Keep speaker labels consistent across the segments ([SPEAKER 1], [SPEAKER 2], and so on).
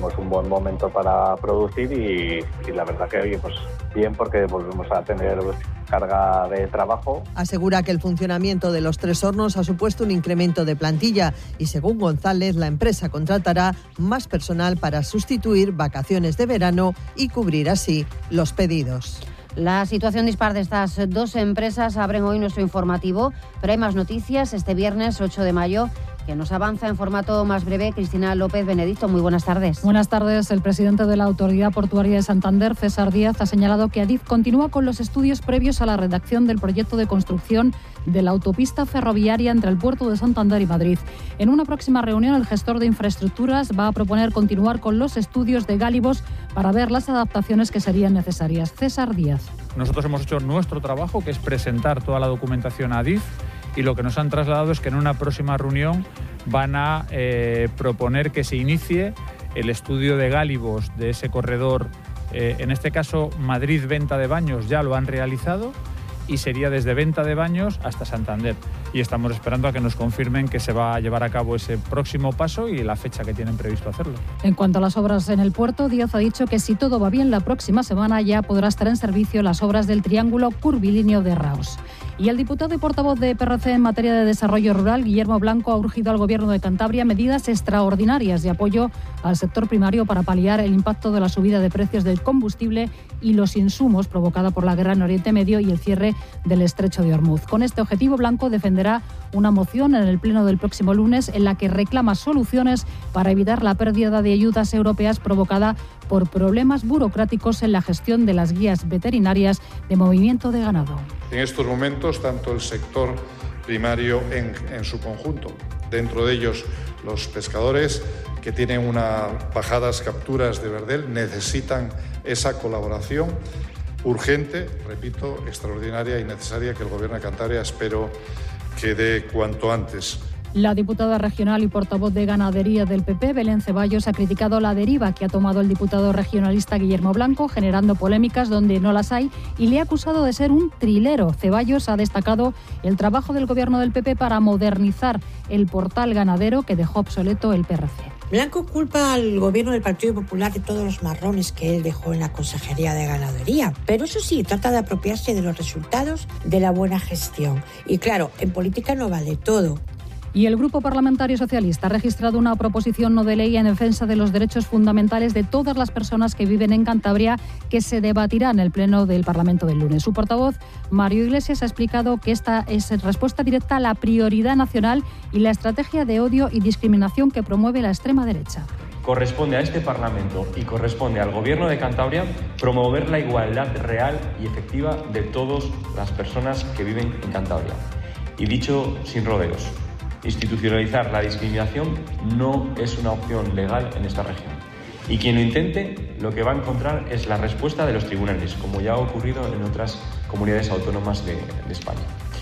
[SPEAKER 1] vemos un buen momento para producir y la verdad que oye, pues bien, porque volvemos a tener carga de trabajo.
[SPEAKER 2] Asegura que el funcionamiento de los 3 hornos ha supuesto un incremento de plantilla y, según González, la empresa contratará más personal para sustituir vacaciones de verano y cubrir así los pedidos.
[SPEAKER 3] La situación dispar de estas 2 empresas abren hoy nuestro informativo, pero hay más noticias este viernes 8 de mayo que nos avanza en formato más breve. Cristina López Benedicto, muy buenas tardes.
[SPEAKER 4] Buenas tardes. El presidente de la Autoridad Portuaria de Santander, César Díaz, ha señalado que Adif continúa con los estudios previos a la redacción del proyecto de construcción de la autopista ferroviaria entre el puerto de Santander y Madrid. En una próxima reunión, el gestor de infraestructuras va a proponer continuar con los estudios de Gálibos para ver las adaptaciones que serían necesarias. César Díaz.
[SPEAKER 5] Nosotros hemos hecho nuestro trabajo, que es presentar toda la documentación a Adif, y lo que nos han trasladado es que en una próxima reunión van a proponer que se inicie el estudio de Gálibos de ese corredor. En este caso, Madrid-Venta de Baños ya lo han realizado y sería desde Venta de Baños hasta Santander. Y estamos esperando a que nos confirmen que se va a llevar a cabo ese próximo paso y la fecha que tienen previsto hacerlo.
[SPEAKER 4] En cuanto a las obras en el puerto, Díaz ha dicho que si todo va bien, la próxima semana ya podrá estar en servicio las obras del triángulo curvilíneo de Raos. Y el diputado y portavoz de PRC en materia de desarrollo rural, Guillermo Blanco, ha urgido al Gobierno de Cantabria medidas extraordinarias de apoyo al sector primario para paliar el impacto de la subida de precios del combustible y los insumos provocada por la guerra en Oriente Medio y el cierre del Estrecho de Ormuz. Con este objetivo, Blanco defenderá una moción en el Pleno del próximo lunes en la que reclama soluciones para evitar la pérdida de ayudas europeas provocada por problemas burocráticos en la gestión de las guías veterinarias de movimiento de ganado.
[SPEAKER 6] En estos momentos, tanto el sector primario en su conjunto, dentro de ellos los pescadores que tienen unas bajadas capturas de verdel, necesitan esa colaboración urgente, repito, extraordinaria y necesaria que el Gobierno de Cantabria espero que dé cuanto antes.
[SPEAKER 4] La diputada regional y portavoz de Ganadería del PP, Belén Ceballos, ha criticado la deriva que ha tomado el diputado regionalista Guillermo Blanco, generando polémicas donde no las hay, y le ha acusado de ser un trilero. Ceballos ha destacado el trabajo del Gobierno del PP para modernizar el portal ganadero que dejó obsoleto el PRC.
[SPEAKER 7] Blanco culpa al Gobierno del Partido Popular de todos los marrones que él dejó en la Consejería de Ganadería. Pero eso sí, trata de apropiarse de los resultados de la buena gestión. Y claro, en política no vale todo.
[SPEAKER 4] Y el Grupo Parlamentario Socialista ha registrado una proposición no de ley en defensa de los derechos fundamentales de todas las personas que viven en Cantabria, que se debatirá en el Pleno del Parlamento del lunes. Su portavoz, Mario Iglesias, ha explicado que esta es respuesta directa a la prioridad nacional y la estrategia de odio y discriminación que promueve la extrema derecha.
[SPEAKER 8] Corresponde a este Parlamento y corresponde al Gobierno de Cantabria promover la igualdad real y efectiva de todas las personas que viven en Cantabria. Y dicho sin rodeos, institucionalizar la discriminación no es una opción legal en esta región. Y quien lo intente, lo que va a encontrar es la respuesta de los tribunales, como ya ha ocurrido en otras comunidades autónomas de España.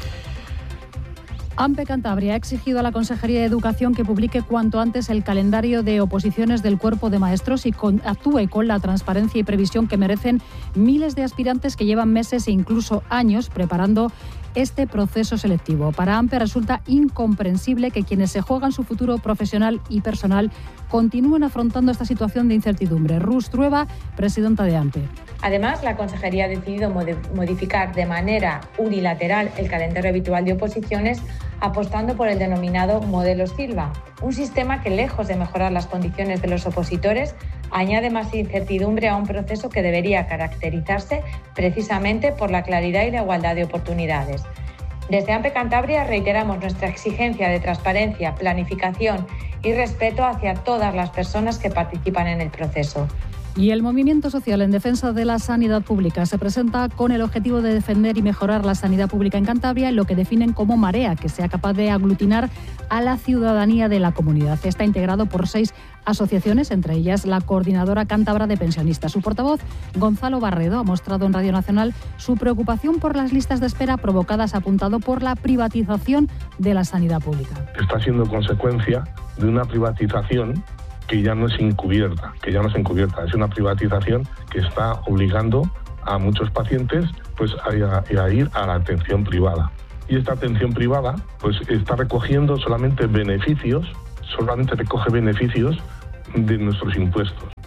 [SPEAKER 4] AMPE Cantabria ha exigido a la Consejería de Educación que publique cuanto antes el calendario de oposiciones del cuerpo de maestros y actúe con la transparencia y previsión que merecen miles de aspirantes que llevan meses e incluso años preparando este proceso selectivo. Para AMPE resulta incomprensible que quienes se juegan su futuro profesional y personal continúen afrontando esta situación de incertidumbre. Rus Trueba, presidenta de AMPE.
[SPEAKER 9] Además, la Consejería ha decidido modificar de manera unilateral el calendario habitual de oposiciones, apostando por el denominado modelo Silva, un sistema que, lejos de mejorar las condiciones de los opositores, añade más incertidumbre a un proceso que debería caracterizarse precisamente por la claridad y la igualdad de oportunidades. Desde AMPE Cantabria reiteramos nuestra exigencia de transparencia, planificación y respeto hacia todas las personas que participan en el proceso.
[SPEAKER 4] Y el movimiento social en defensa de la sanidad pública se presenta con el objetivo de defender y mejorar la sanidad pública en Cantabria en lo que definen como marea, que sea capaz de aglutinar a la ciudadanía de la comunidad. Está integrado por 6 asociaciones, entre ellas la Coordinadora Cántabra de Pensionistas. Su portavoz, Gonzalo Barredo, ha mostrado en Radio Nacional su preocupación por las listas de espera provocadas, apuntado por la privatización de la sanidad pública.
[SPEAKER 10] Está siendo consecuencia de una privatización que ya no es encubierta, es una privatización que está obligando a muchos pacientes pues a ir a la atención privada. Y esta atención privada pues está recogiendo solamente recoge beneficios de nuestros impuestos.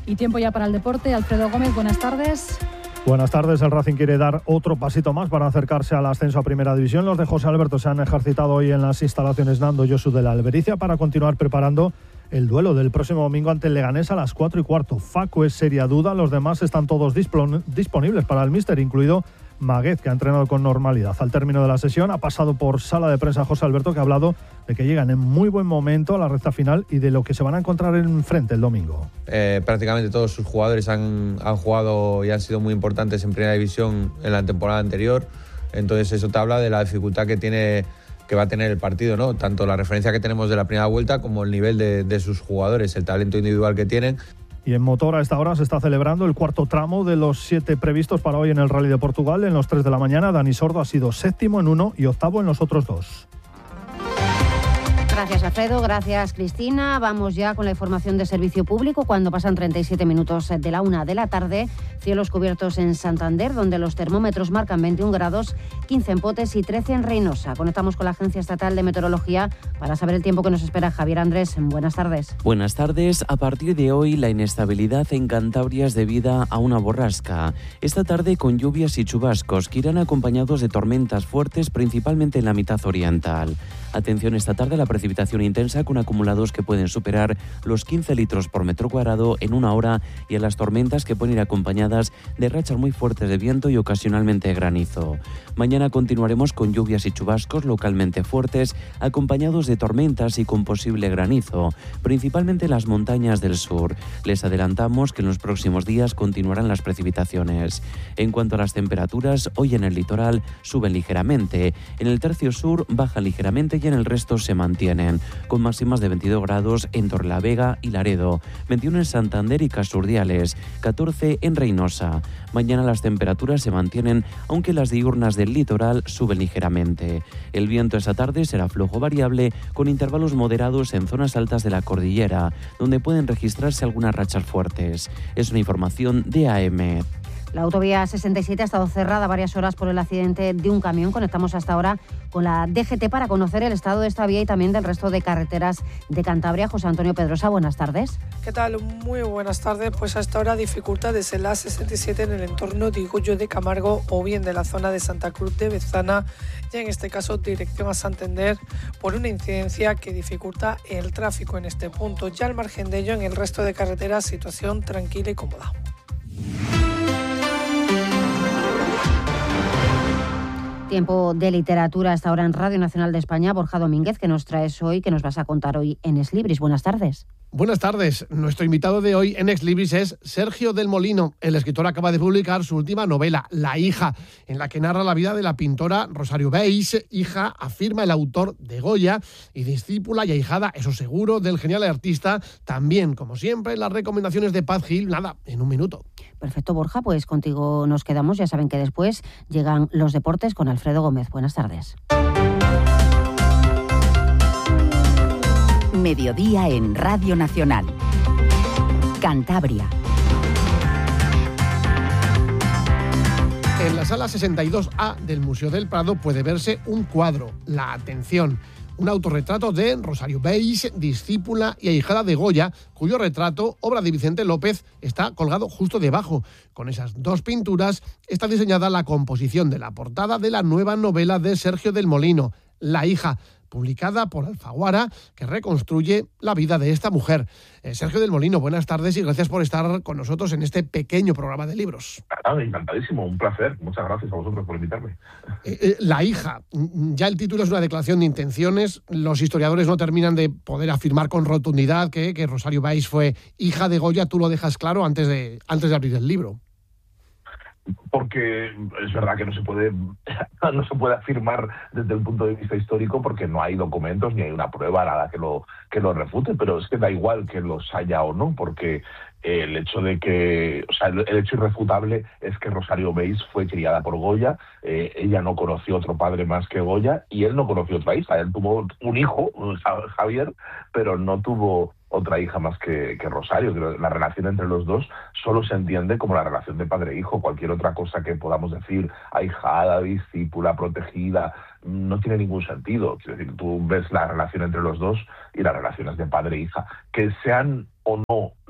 [SPEAKER 4] Y tiempo ya para el deporte. Alfredo Gómez, buenas tardes.
[SPEAKER 11] Buenas tardes. El Racing quiere dar otro pasito más para acercarse al ascenso a Primera División. Los de José Alberto se han ejercitado hoy en las instalaciones Nando Josu de la Albericia para continuar preparando el duelo del próximo domingo ante el Leganés a las 4:15. Facu es seria duda, los demás están todos disponibles para el míster, incluido Maguez, que ha entrenado con normalidad. Al término de la sesión ha pasado por sala de prensa José Alberto, que ha hablado de que llegan en muy buen momento a la recta final y de lo que se van a encontrar enfrente el domingo.
[SPEAKER 12] Prácticamente todos sus jugadores han jugado y han sido muy importantes en Primera División en la temporada anterior, entonces eso te habla de la dificultad que va a tener el partido, ¿no? Tanto la referencia que tenemos de la primera vuelta como el nivel de sus jugadores, el talento individual que tienen.
[SPEAKER 11] Y en motor a esta hora se está celebrando el cuarto tramo de los 7 previstos para hoy en el Rally de Portugal. En los 3 de la mañana, Dani Sordo ha sido 7º en uno y 8º en los otros 2.
[SPEAKER 3] Gracias, Alfredo. Gracias, Cristina. Vamos ya con la información de servicio público. Cuando pasan 37 minutos de la 1 de la tarde, cielos cubiertos en Santander, donde los termómetros marcan 21 grados, 15 en Potes y 13 en Reynosa. Conectamos con la Agencia Estatal de Meteorología para saber el tiempo que nos espera. Javier Andrés, buenas tardes.
[SPEAKER 13] Buenas tardes. A partir de hoy, la inestabilidad en Cantabria es debida a una borrasca. Esta tarde con lluvias y chubascos que irán acompañados de tormentas fuertes, principalmente en la mitad oriental. Atención esta tarde a la precipitación intensa con acumulados que pueden superar los 15 litros por metro cuadrado en una hora y a las tormentas que pueden ir acompañadas de rachas muy fuertes de viento y ocasionalmente granizo. Mañana continuaremos con lluvias y chubascos localmente fuertes, acompañados de tormentas y con posible granizo, principalmente en las montañas del sur. Les adelantamos que en los próximos días continuarán las precipitaciones. En cuanto a las temperaturas, hoy en el litoral suben ligeramente, en el tercio sur bajan ligeramente y en el resto se mantienen, con máximas de 22 grados en Torrelavega y Laredo, 21 en Santander y Casurdiales, 14 en Reynosa. Mañana las temperaturas se mantienen, aunque las diurnas del litoral suben ligeramente. El viento esa tarde será flojo variable, con intervalos moderados en zonas altas de la cordillera, donde pueden registrarse algunas rachas fuertes. Es una información de AEMET.
[SPEAKER 3] La autovía 67 ha estado cerrada varias horas por el accidente de un camión. Conectamos hasta ahora con la DGT para conocer el estado de esta vía y también del resto de carreteras de Cantabria. José Antonio Pedrosa, buenas tardes.
[SPEAKER 14] ¿Qué tal? Muy buenas tardes. Pues hasta ahora dificultades en la 67 en el entorno de Igullo de Camargo o bien de la zona de Santa Cruz de Bezana, y en este caso dirección a Santander por una incidencia que dificulta el tráfico en este punto. Ya al margen de ello, en el resto de carreteras, situación tranquila y cómoda.
[SPEAKER 3] Tiempo de literatura hasta ahora en Radio Nacional de España. Borja Domínguez, ¿qué nos traes hoy? ¿Qué nos vas a contar hoy en Ex Libris? Buenas tardes.
[SPEAKER 15] Buenas tardes. Nuestro invitado de hoy en Ex Libris es Sergio del Molino. El escritor acaba de publicar su última novela, La hija, en la que narra la vida de la pintora Rosario Beis, hija, afirma el autor, de Goya, y discípula y ahijada, eso seguro, del genial artista. También, como siempre, las recomendaciones de Paz Gil, nada, en un minuto.
[SPEAKER 3] Perfecto, Borja, pues contigo nos quedamos. Ya saben que después llegan los deportes con Alfredo Gómez. Buenas tardes.
[SPEAKER 16] Mediodía en Radio Nacional. Cantabria.
[SPEAKER 15] En la sala 62A del Museo del Prado puede verse un cuadro, La Atención, un autorretrato de Rosario Beis, discípula y ahijada de Goya, cuyo retrato, obra de Vicente López, está colgado justo debajo. Con esas dos pinturas está diseñada la composición de la portada de la nueva novela de Sergio del Molino, La hija, publicada por Alfaguara, que reconstruye la vida de esta mujer. Sergio del Molino, buenas tardes y gracias por estar con nosotros en este pequeño programa de libros.
[SPEAKER 10] Encantadísimo, un placer. Muchas gracias a vosotros por invitarme.
[SPEAKER 15] La hija, ya el título es una declaración de intenciones. Los historiadores no terminan de poder afirmar con rotundidad que Rosario Beis fue hija de Goya. Tú lo dejas claro antes de abrir el libro.
[SPEAKER 10] Porque es verdad que no se puede afirmar desde el punto de vista histórico porque no hay documentos ni hay una prueba, nada que lo refute, pero es que da igual que los haya o no, porque el hecho de que, o sea, el hecho irrefutable es que Rosario Beis fue criada por Goya, ella no conoció otro padre más que Goya y él no conoció otra hija. Él tuvo un hijo, Javier, pero no tuvo otra hija más que Rosario. La relación entre los dos solo se entiende como la relación de padre e hijo. Cualquier otra cosa que podamos decir, ahijada, discípula, protegida, no tiene ningún sentido. Quiero decir, tú ves la relación entre los dos y las relaciones de padre e hija. Que sean o no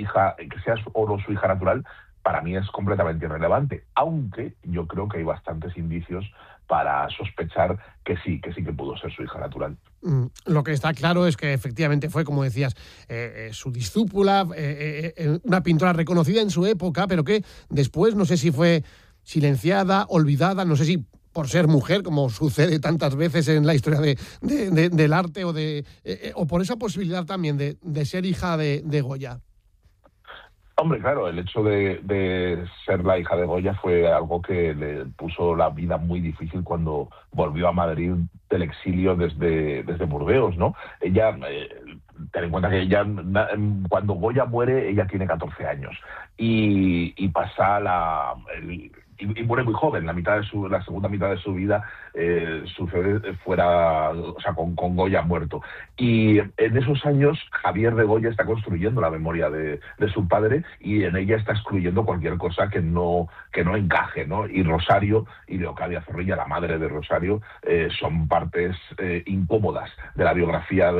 [SPEAKER 17] hija, que sea o no su hija natural, para mí es completamente irrelevante, aunque yo creo que hay bastantes indicios para sospechar que sí que pudo ser su hija natural.
[SPEAKER 15] Lo que está claro es que efectivamente fue, como decías, su discípula, una pintora reconocida en su época, pero que después no sé si fue silenciada, olvidada, no sé si por ser mujer, como sucede tantas veces en la historia del arte, o por esa posibilidad también de ser hija de Goya.
[SPEAKER 17] Hombre, claro, el hecho de ser la hija de Goya fue algo que le puso la vida muy difícil cuando volvió a Madrid del exilio desde Burdeos, ¿no? Ella, ten en cuenta que ella, cuando Goya muere, ella tiene 14 años y pasa y muere muy joven. La segunda mitad de su vida sucede fuera, o sea, con Goya muerto. Y en esos años Javier de Goya está construyendo la memoria de su padre y en ella está excluyendo cualquier cosa que no encaje, ¿no? Y Rosario y Leocadia Zorrilla, la madre de Rosario, son partes incómodas de la biografía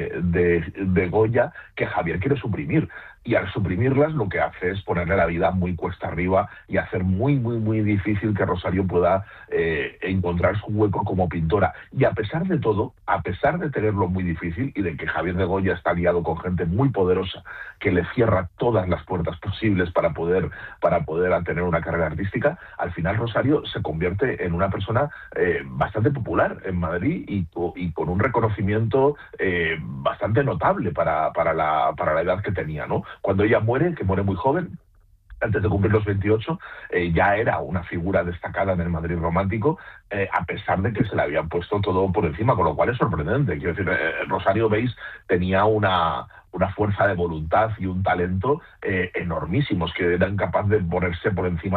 [SPEAKER 17] de Goya que Javier quiere suprimir. Y al suprimirlas lo que hace es ponerle la vida muy cuesta arriba y hacer muy, muy, muy difícil que Rosario pueda encontrar su hueco como pintora. Y a pesar de todo, a pesar de tenerlo muy difícil y de que Javier de Goya está aliado con gente muy poderosa que le cierra todas las puertas posibles para poder tener una carrera artística, al final Rosario se convierte en una persona bastante popular en Madrid y con un reconocimiento bastante notable para la edad que tenía, ¿no? Cuando ella muere, que muere muy joven, antes de cumplir los 28, ya era una figura destacada en el Madrid romántico, a pesar de que se le habían puesto todo por encima, con lo cual es sorprendente. Quiero decir, Rosario Beis tenía una fuerza de voluntad y un talento enormísimos, que eran capaces de ponerse por encima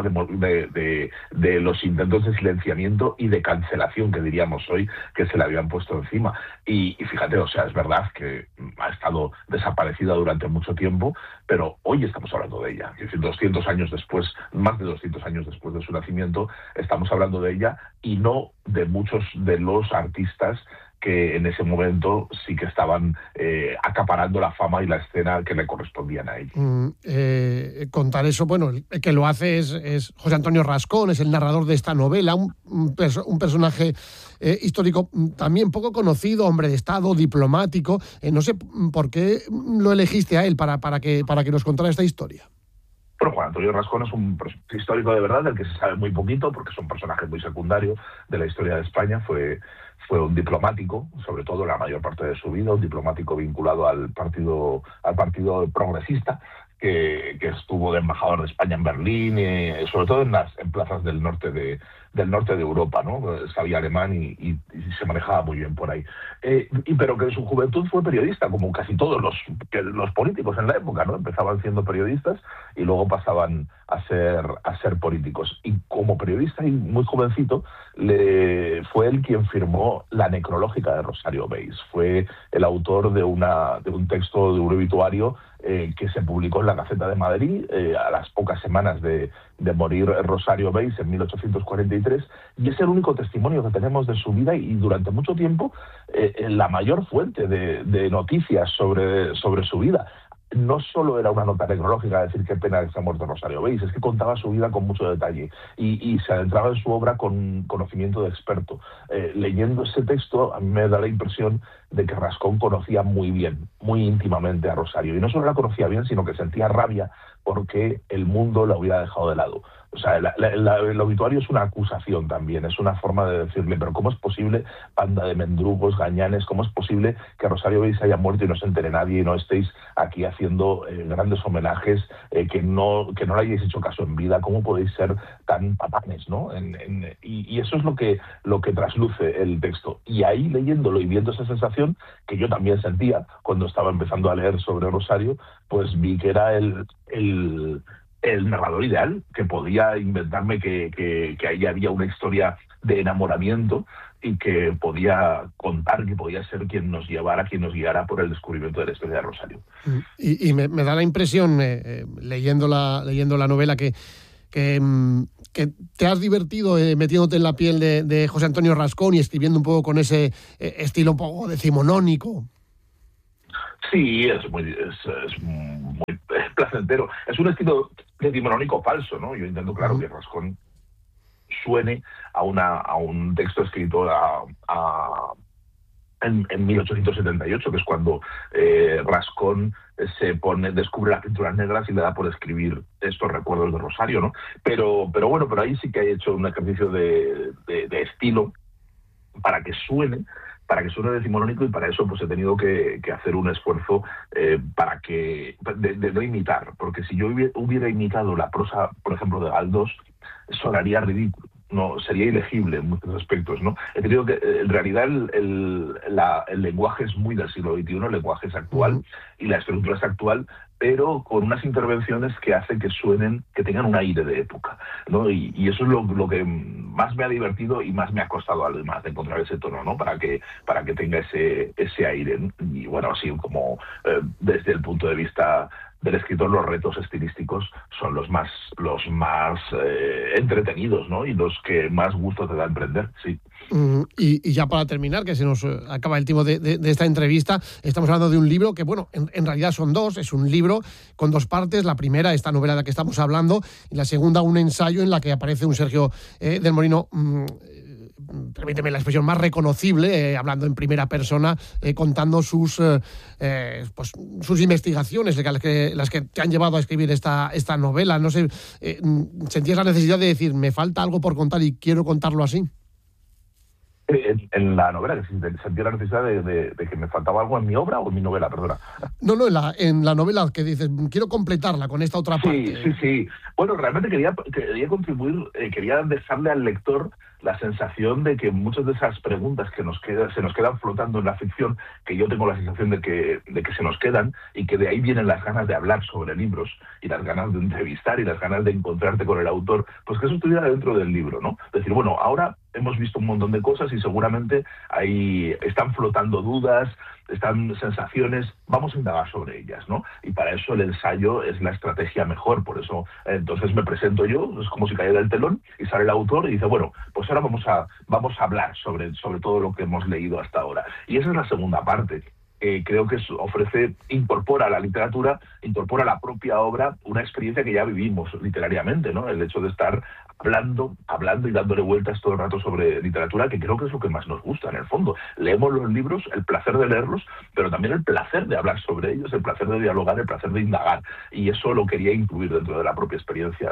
[SPEAKER 17] de los intentos de silenciamiento y de cancelación, que diríamos hoy, que se le habían puesto encima. Y fíjate, o sea, es verdad que ha estado desaparecida durante mucho tiempo, pero hoy estamos hablando de ella. Es decir, 200 años después, más de 200 años después de su nacimiento, estamos hablando de ella y no de muchos de los artistas que en ese momento sí que estaban acaparando la fama y la escena que le correspondían a ella.
[SPEAKER 15] Contar eso, bueno, el que lo hace es José Antonio Rascón, es el narrador de esta novela, un personaje histórico también poco conocido, hombre de Estado, diplomático. No sé por qué lo elegiste a él para que nos contara esta historia.
[SPEAKER 17] Bueno, Juan Antonio Rascón es un histórico de verdad del que se sabe muy poquito, porque es un personaje muy secundario de la historia de España. Fue un diplomático, sobre todo la mayor parte de su vida, un diplomático vinculado al partido progresista, que estuvo de embajador de España en Berlín, sobre todo en plazas del norte de Europa, ¿no? Sabía alemán y se manejaba muy bien por ahí. Pero que en su juventud fue periodista, como casi todos los políticos en la época, ¿no? Empezaban siendo periodistas y luego pasaban a ser políticos. Y como periodista y muy jovencito, fue él quien firmó la necrológica de Rosario Beis. Fue el autor de un texto, de un obituario que se publicó en la Gaceta de Madrid a las pocas semanas de morir Rosario Beis en 1843, y es el único testimonio que tenemos de su vida y durante mucho tiempo la mayor fuente de noticias sobre su vida. No solo era una nota necrológica, decir qué pena que se ha muerto Rosario Beis, es que contaba su vida con mucho detalle y se adentraba en su obra con conocimiento de experto. Leyendo ese texto, a mí me da la impresión de que Rascón conocía muy bien, muy íntimamente a Rosario. Y no solo la conocía bien, sino que sentía rabia porque el mundo la hubiera dejado de lado. O sea, el obituario es una acusación también, es una forma de decirle, pero ¿cómo es posible, panda de mendrugos, gañanes, cómo es posible que Rosario Beis haya muerto y no se entere nadie y no estéis aquí haciendo grandes homenajes, que no le hayáis hecho caso en vida? ¿Cómo podéis ser tan patanes, ¿no? Y eso es lo que trasluce el texto. Y ahí, leyéndolo y viendo esa sensación, que yo también sentía cuando estaba empezando a leer sobre Rosario, pues vi que era el narrador ideal, que podía inventarme que ahí había una historia de enamoramiento y que podía contar, que podía ser quien nos guiara por el descubrimiento de la historia de Rosario.
[SPEAKER 15] Y me da la impresión, leyendo la novela, que te has divertido metiéndote en la piel de José Antonio Rascón y escribiendo un poco con ese estilo un poco decimonónico.
[SPEAKER 17] Sí, es muy placentero. Es un estilo decimonónico falso, ¿no? Yo intento, claro, que Rascón suene a un texto escrito en 1878, que es cuando Rascón descubre las pinturas negras y le da por escribir estos recuerdos de Rosario, ¿no? Pero ahí sí que ha hecho un ejercicio de estilo para que suene decimonónico, y para eso pues he tenido que hacer un esfuerzo para que de no imitar, porque si yo hubiera imitado la prosa, por ejemplo, de Galdós, sonaría ridículo. No, sería ilegible en muchos aspectos, ¿no? He tenido que, en realidad, el lenguaje es muy del siglo XXI, el lenguaje es actual y la estructura es actual, pero con unas intervenciones que hacen que suenen, que tengan un aire de época, ¿no? Y eso es lo que más me ha divertido y más me ha costado, además, de encontrar ese tono, ¿no? Para que tenga ese aire, ¿no? Y bueno, así como desde el punto de vista del escritor, los retos estilísticos son los más entretenidos, ¿no? Y los que más gusto te da emprender, sí.
[SPEAKER 15] Y ya para terminar, que se nos acaba el tiempo de esta entrevista, estamos hablando de un libro que, bueno, en realidad son dos. Es un libro con dos partes. La primera, esta novela de la que estamos hablando, y la segunda, un ensayo en la que aparece un Sergio del Molino, permíteme la expresión, más reconocible, hablando en primera persona, contando sus investigaciones, las que te han llevado a escribir esta novela. No sé, ¿sentías la necesidad de decir, me falta algo por contar y quiero contarlo así?
[SPEAKER 17] En la novela, que sentía la necesidad de que me faltaba algo en mi obra o en mi novela, perdona.
[SPEAKER 15] No, en la novela, que dices, quiero completarla con esta otra parte.
[SPEAKER 17] Sí. Bueno, realmente quería contribuir, quería dejarle al lector la sensación de que muchas de esas preguntas que se nos quedan flotando en la ficción, que yo tengo la sensación de que se nos quedan, y que de ahí vienen las ganas de hablar sobre libros y las ganas de entrevistar y las ganas de encontrarte con el autor, pues que eso estuviera dentro del libro, ¿no? Decir, bueno, ahora hemos visto un montón de cosas y seguramente ahí están flotando dudas, están sensaciones, vamos a indagar sobre ellas, ¿no? Y para eso el ensayo es la estrategia mejor. Por eso entonces me presento yo, es como si cayera el telón y sale el autor y dice, bueno, pues ahora vamos a hablar sobre todo lo que hemos leído hasta ahora. Y esa es la segunda parte. Creo que incorpora a la literatura, incorpora a la propia obra una experiencia que ya vivimos literariamente, ¿no? El hecho de estar hablando y dándole vueltas todo el rato sobre literatura, que creo que es lo que más nos gusta en el fondo. Leemos los libros, el placer de leerlos, pero también el placer de hablar sobre ellos, el placer de dialogar, el placer de indagar. Y eso lo quería incluir dentro de la propia experiencia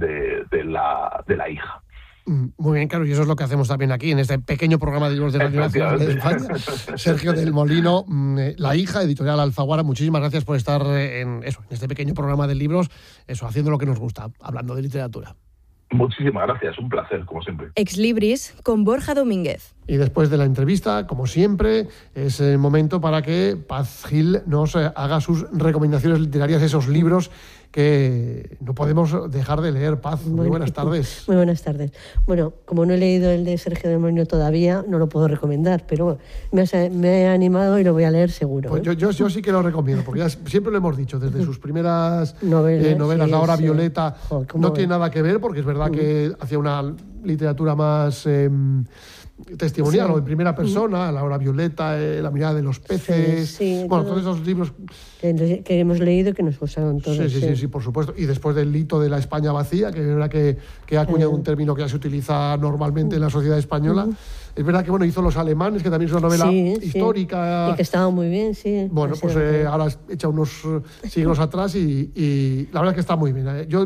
[SPEAKER 17] de la hija.
[SPEAKER 15] Muy bien, claro, y eso es lo que hacemos también aquí, en este pequeño programa de libros de Radio Nacional de España. Sergio del Molino, La hija, editorial Alfaguara, muchísimas gracias por estar en este pequeño programa de libros, haciendo lo que nos gusta, hablando de literatura.
[SPEAKER 17] Muchísimas gracias, un placer, como siempre.
[SPEAKER 18] Ex Libris con Borja Domínguez.
[SPEAKER 15] Y después de la entrevista, como siempre, es el momento para que Paz Gil nos haga sus recomendaciones literarias, esos libros que no podemos dejar de leer. Paz, muy buenas tardes.
[SPEAKER 19] Muy buenas tardes. Bueno, como no he leído el de Sergio del Molino todavía, no lo puedo recomendar, pero me he animado y lo voy a leer seguro.
[SPEAKER 15] Pues yo sí que lo recomiendo, porque ya siempre lo hemos dicho, desde sus primeras novelas, sí, La Hora Violeta, no tiene nada que ver, porque es verdad que hacía una literatura más testimonial, o en primera persona, La Hora Violeta, La mirada de los peces, bueno, todos esos libros
[SPEAKER 19] que hemos leído y que nos gustaron todos.
[SPEAKER 15] Sí, por supuesto. Y después del hito de la España vacía, que es verdad que ha acuñado un término que ya se utiliza normalmente en la sociedad española. Es verdad que hizo Los alemanes, que también es una novela histórica.
[SPEAKER 19] Y que estaba muy bien, sí.
[SPEAKER 15] Bueno, pues ahora echa unos siglos atrás y la verdad es que está muy bien.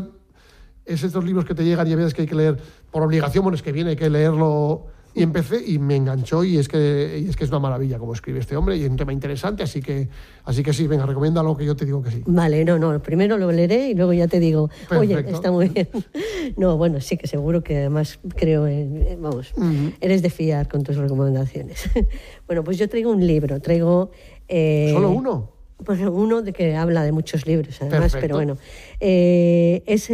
[SPEAKER 15] Es estos libros que te llegan y a veces que hay que leer por obligación, bueno, es que viene, hay que leerlo. Y empecé y me enganchó y es que es una maravilla como escribe este hombre y es un tema interesante, así que sí, venga, recomiéndalo, que yo te digo que sí.
[SPEAKER 19] Vale, no, primero lo leeré y luego ya te digo, perfecto. Oye, está muy bien. No, bueno, sí que seguro que además creo, eres de fiar con tus recomendaciones. Bueno, pues yo traigo un libro,
[SPEAKER 15] ¿Solo uno?
[SPEAKER 19] Pues uno de que habla de muchos libros, además, perfecto. Pero bueno, es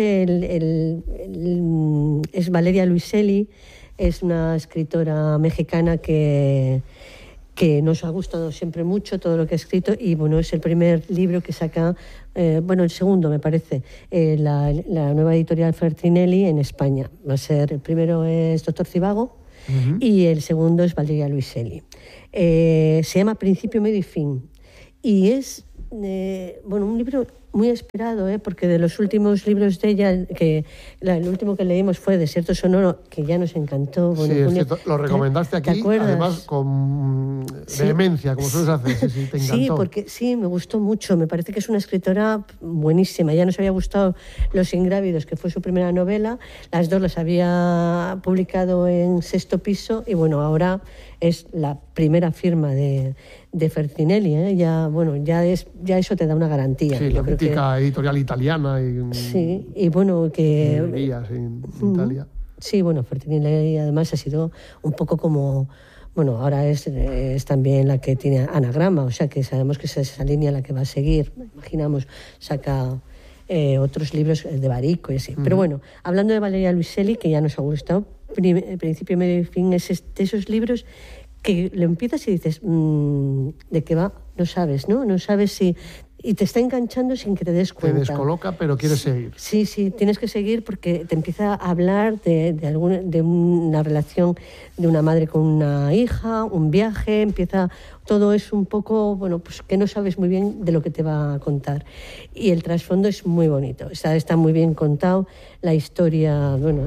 [SPEAKER 19] es Valeria Luiselli. Es una escritora mexicana que nos ha gustado siempre mucho todo lo que ha escrito y bueno, es el primer libro que saca, el segundo me parece, la nueva editorial Fertinelli en España. El primero es Doctor Civago y el segundo es Valeria Luiselli. Se llama Principio, Medio y Fin y es un libro muy esperado, porque de los últimos libros de ella, el último que leímos fue Desierto Sonoro, que ya nos encantó.
[SPEAKER 15] Bueno, sí, es que lo recomendaste aquí, además con vehemencia, como sueles hacer. Sí, te encantó.
[SPEAKER 19] Sí, porque sí, me gustó mucho. Me parece que es una escritora buenísima. Ya nos había gustado Los Ingrávidos, que fue su primera novela. Las dos las había publicado en Sexto Piso y bueno, ahora es la primera firma de Feltrinelli, Ya eso te da una garantía.
[SPEAKER 15] Sí, la mítica editorial italiana.
[SPEAKER 19] Sí, y bueno, que...
[SPEAKER 15] en Italia.
[SPEAKER 19] Sí, bueno, Feltrinelli además ha sido un poco como... Bueno, ahora es también la que tiene Anagrama, o sea que sabemos que es esa línea la que va a seguir. Imaginamos, saca otros libros de Barico y así. Pero bueno, hablando de Valeria Luiselli, que ya nos ha gustado, Principio, Medio y Fin es de esos libros que lo empiezas y dices, ¿de qué va? No sabes, ¿no? No sabes si... Y te está enganchando sin que te des cuenta.
[SPEAKER 15] Te descoloca, pero quieres seguir.
[SPEAKER 19] Sí, tienes que seguir porque te empieza a hablar de una relación de una madre con una hija, un viaje, todo es un poco, bueno, pues que no sabes muy bien de lo que te va a contar. Y el trasfondo es muy bonito, está muy bien contado, la historia, bueno,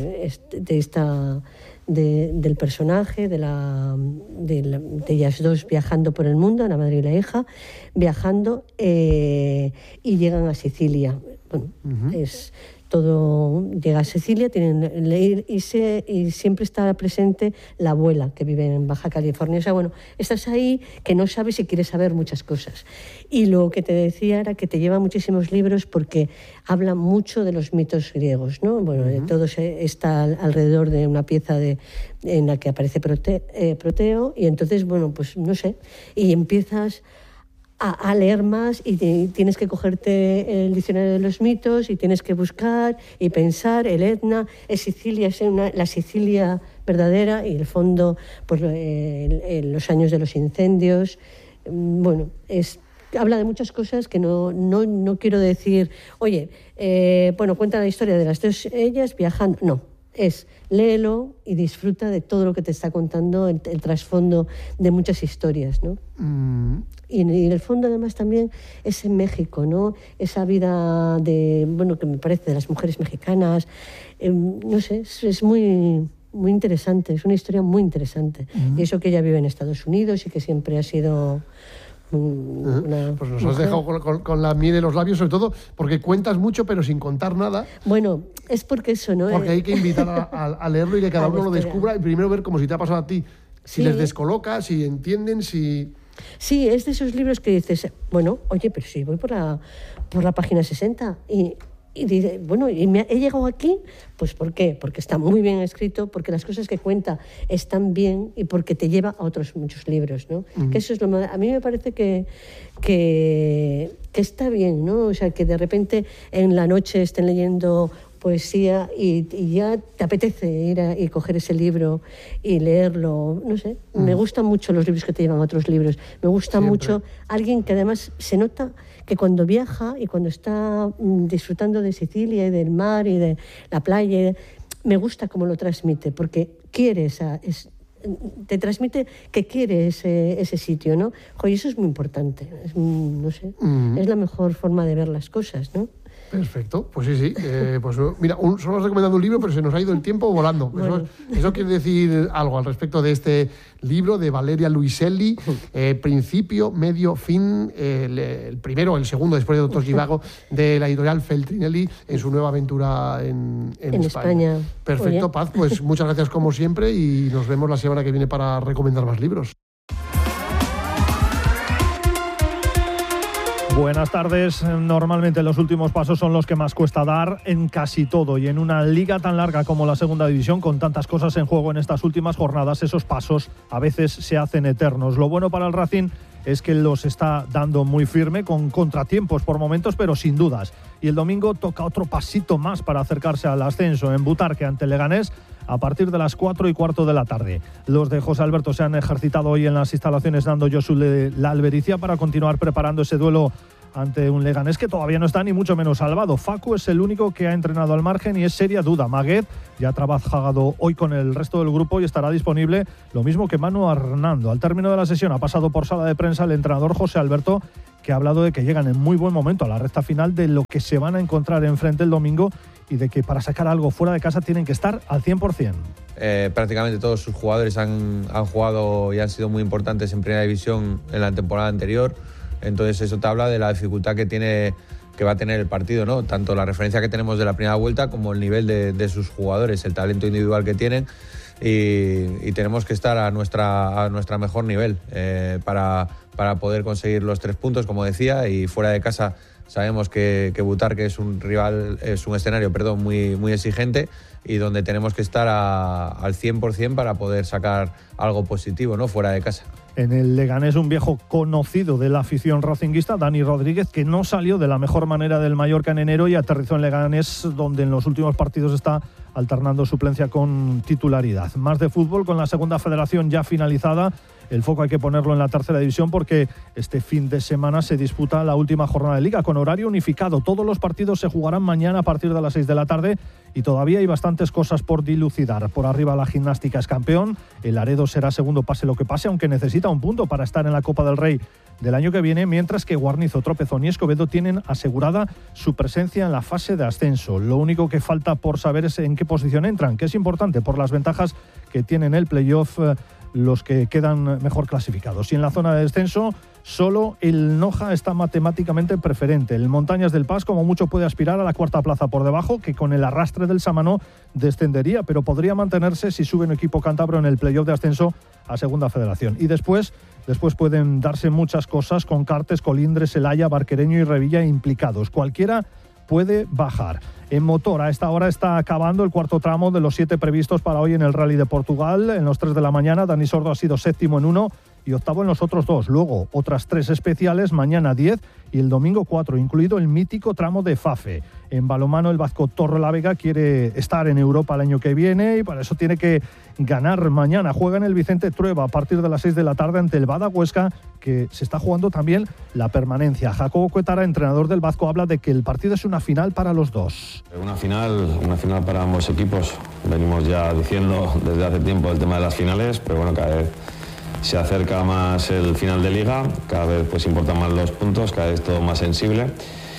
[SPEAKER 19] del personaje, de ellas dos viajando por el mundo, la madre y la hija, viajando y llegan a Sicilia. Bueno, es todo, llega a Sicilia, tienen y siempre está presente la abuela que vive en Baja California. O sea, bueno, estás ahí que no sabes y quieres saber muchas cosas. Y lo que te decía era que te lleva muchísimos libros porque habla mucho de los mitos griegos, ¿no? Bueno, todo está alrededor de una pieza en la que aparece Proteo y entonces, bueno, pues no sé, y empiezas a leer más y tienes que cogerte el diccionario de los mitos y tienes que buscar y pensar. El Etna es Sicilia, es la Sicilia verdadera y el fondo, pues los años de los incendios. Bueno, habla de muchas cosas que no quiero decir, oye, cuenta la historia de las dos ellas viajando. No, léelo y disfruta de todo lo que te está contando el trasfondo de muchas historias, ¿no? Y en el fondo además también es en México, ¿no? Esa vida que me parece de las mujeres mexicanas, no sé, es muy, muy interesante, es una historia muy interesante. Y eso que ella vive en Estados Unidos y que siempre ha sido...
[SPEAKER 15] Pues nos has dejado con la miel en los labios, sobre todo porque cuentas mucho pero sin contar nada.
[SPEAKER 19] Bueno, es porque eso, ¿no?
[SPEAKER 15] Porque hay que invitar a leerlo y que cada uno lo descubra y primero ver como si te ha pasado a ti, si les descoloca, si entienden, si...
[SPEAKER 19] Sí, es de esos libros que dices, bueno, oye, pero si voy por la página 60 y dice, bueno, he llegado aquí, pues ¿por qué? Porque está muy bien escrito, porque las cosas que cuenta están bien y porque te lleva a otros muchos libros, ¿no? Que eso es lo más... A mí me parece que está bien, ¿no? O sea, que de repente en la noche estén leyendo poesía y ya te apetece ir y coger ese libro y leerlo, no sé. Me gustan mucho los libros que te llevan a otros libros. Me gusta mucho alguien que además se nota que cuando viaja y cuando está disfrutando de Sicilia y del mar y de la playa, me gusta cómo lo transmite, porque quiere te transmite que quiere ese sitio, ¿no? Y eso es muy importante, no sé, es la mejor forma de ver las cosas, ¿no?
[SPEAKER 15] Perfecto, pues sí. Pues mira, solo has recomendado un libro, pero se nos ha ido el tiempo volando. Bueno. Eso quiere decir algo al respecto de este libro de Valeria Luiselli, Principio, Medio, Fin, el primero, el segundo, después de Doctor Zhivago, de la editorial Feltrinelli, en su nueva aventura en España. Perfecto, Paz, pues muchas gracias como siempre y nos vemos la semana que viene para recomendar más libros.
[SPEAKER 11] Buenas tardes. Normalmente los últimos pasos son los que más cuesta dar en casi todo y en una liga tan larga como la Segunda División, con tantas cosas en juego en estas últimas jornadas, esos pasos a veces se hacen eternos. Lo bueno para el Racing es que los está dando muy firme, con contratiempos por momentos, pero sin dudas. Y el domingo toca otro pasito más para acercarse al ascenso en Butarque ante Leganés a partir de las 4:15 de la tarde. Los de José Alberto se han ejercitado hoy en las instalaciones Nando Josu de la Albericia para continuar preparando ese duelo ante un Leganés que todavía no está ni mucho menos salvado. Facu es el único que ha entrenado al margen y es seria duda. Maguet ya ha trabajado hoy con el resto del grupo y estará disponible, lo mismo que Manu Hernando. Al término de la sesión ha pasado por sala de prensa el entrenador José Alberto, que ha hablado de que llegan en muy buen momento a la recta final de lo que se van a encontrar enfrente el domingo y de que para sacar algo fuera de casa tienen que estar al 100%.
[SPEAKER 12] Prácticamente todos sus jugadores han jugado y han sido muy importantes en Primera División en la temporada anterior, entonces eso te habla de la dificultad que va a tener el partido, ¿no? Tanto la referencia que tenemos de la primera vuelta como el nivel de sus jugadores, el talento individual que tienen y tenemos que estar a nuestra mejor nivel para poder conseguir los 3 puntos, como decía, y fuera de casa sabemos que Butarque es un escenario muy exigente y donde tenemos que estar al 100% para poder sacar algo positivo, ¿no? Fuera de casa.
[SPEAKER 11] En el Leganés, un viejo conocido de la afición racinguista, Dani Rodríguez, que no salió de la mejor manera del Mallorca en enero y aterrizó en Leganés, donde en los últimos partidos está alternando suplencia con titularidad. Más de fútbol, con la segunda federación ya finalizada. El foco hay que ponerlo en la tercera división porque este fin de semana se disputa la última jornada de Liga con horario unificado. Todos los partidos se jugarán mañana a partir de las 6 de la tarde y todavía hay bastantes cosas por dilucidar. Por arriba la Gimnástica es campeón, el Laredo será segundo pase lo que pase, aunque necesita un punto para estar en la Copa del Rey del año que viene, mientras que Guarnizo, Tropezón y Escobedo tienen asegurada su presencia en la fase de ascenso. Lo único que falta por saber es en qué posición entran, que es importante por las ventajas que tienen el playoff los que quedan mejor clasificados. Y en la zona de descenso, solo el Noja está matemáticamente preferente. El Montañas del Pas, como mucho, puede aspirar a la cuarta plaza por debajo, que con el arrastre del Samanó descendería, pero podría mantenerse si sube un equipo cántabro en el playoff de ascenso a Segunda Federación. Y después pueden darse muchas cosas con Cartes, Colindres, Celaya, Barquereño y Revilla implicados. Cualquiera puede bajar. En motor, a esta hora está acabando el cuarto tramo de los 7 previstos para hoy en el Rally de Portugal. En los 3 de la mañana, Dani Sordo ha sido séptimo en uno y octavo en los otros 2. Luego, otras 3 especiales, mañana 10 y el domingo 4, incluido el mítico tramo de Fafe. En balonmano, el vasco Torrelavega quiere estar en Europa el año que viene y para eso tiene que ganar mañana. Juega en el Vicente Trueba a partir de las 6 de la tarde ante el Bada Huesca, que se está jugando también la permanencia. Jacobo Cuetara, entrenador del vasco, habla de que el partido es una final para los dos.
[SPEAKER 20] Una final para ambos equipos. Venimos ya diciendo desde hace tiempo el tema de las finales, pero bueno, cada vez se acerca más el final de liga, cada vez pues importan más los puntos, cada vez todo más sensible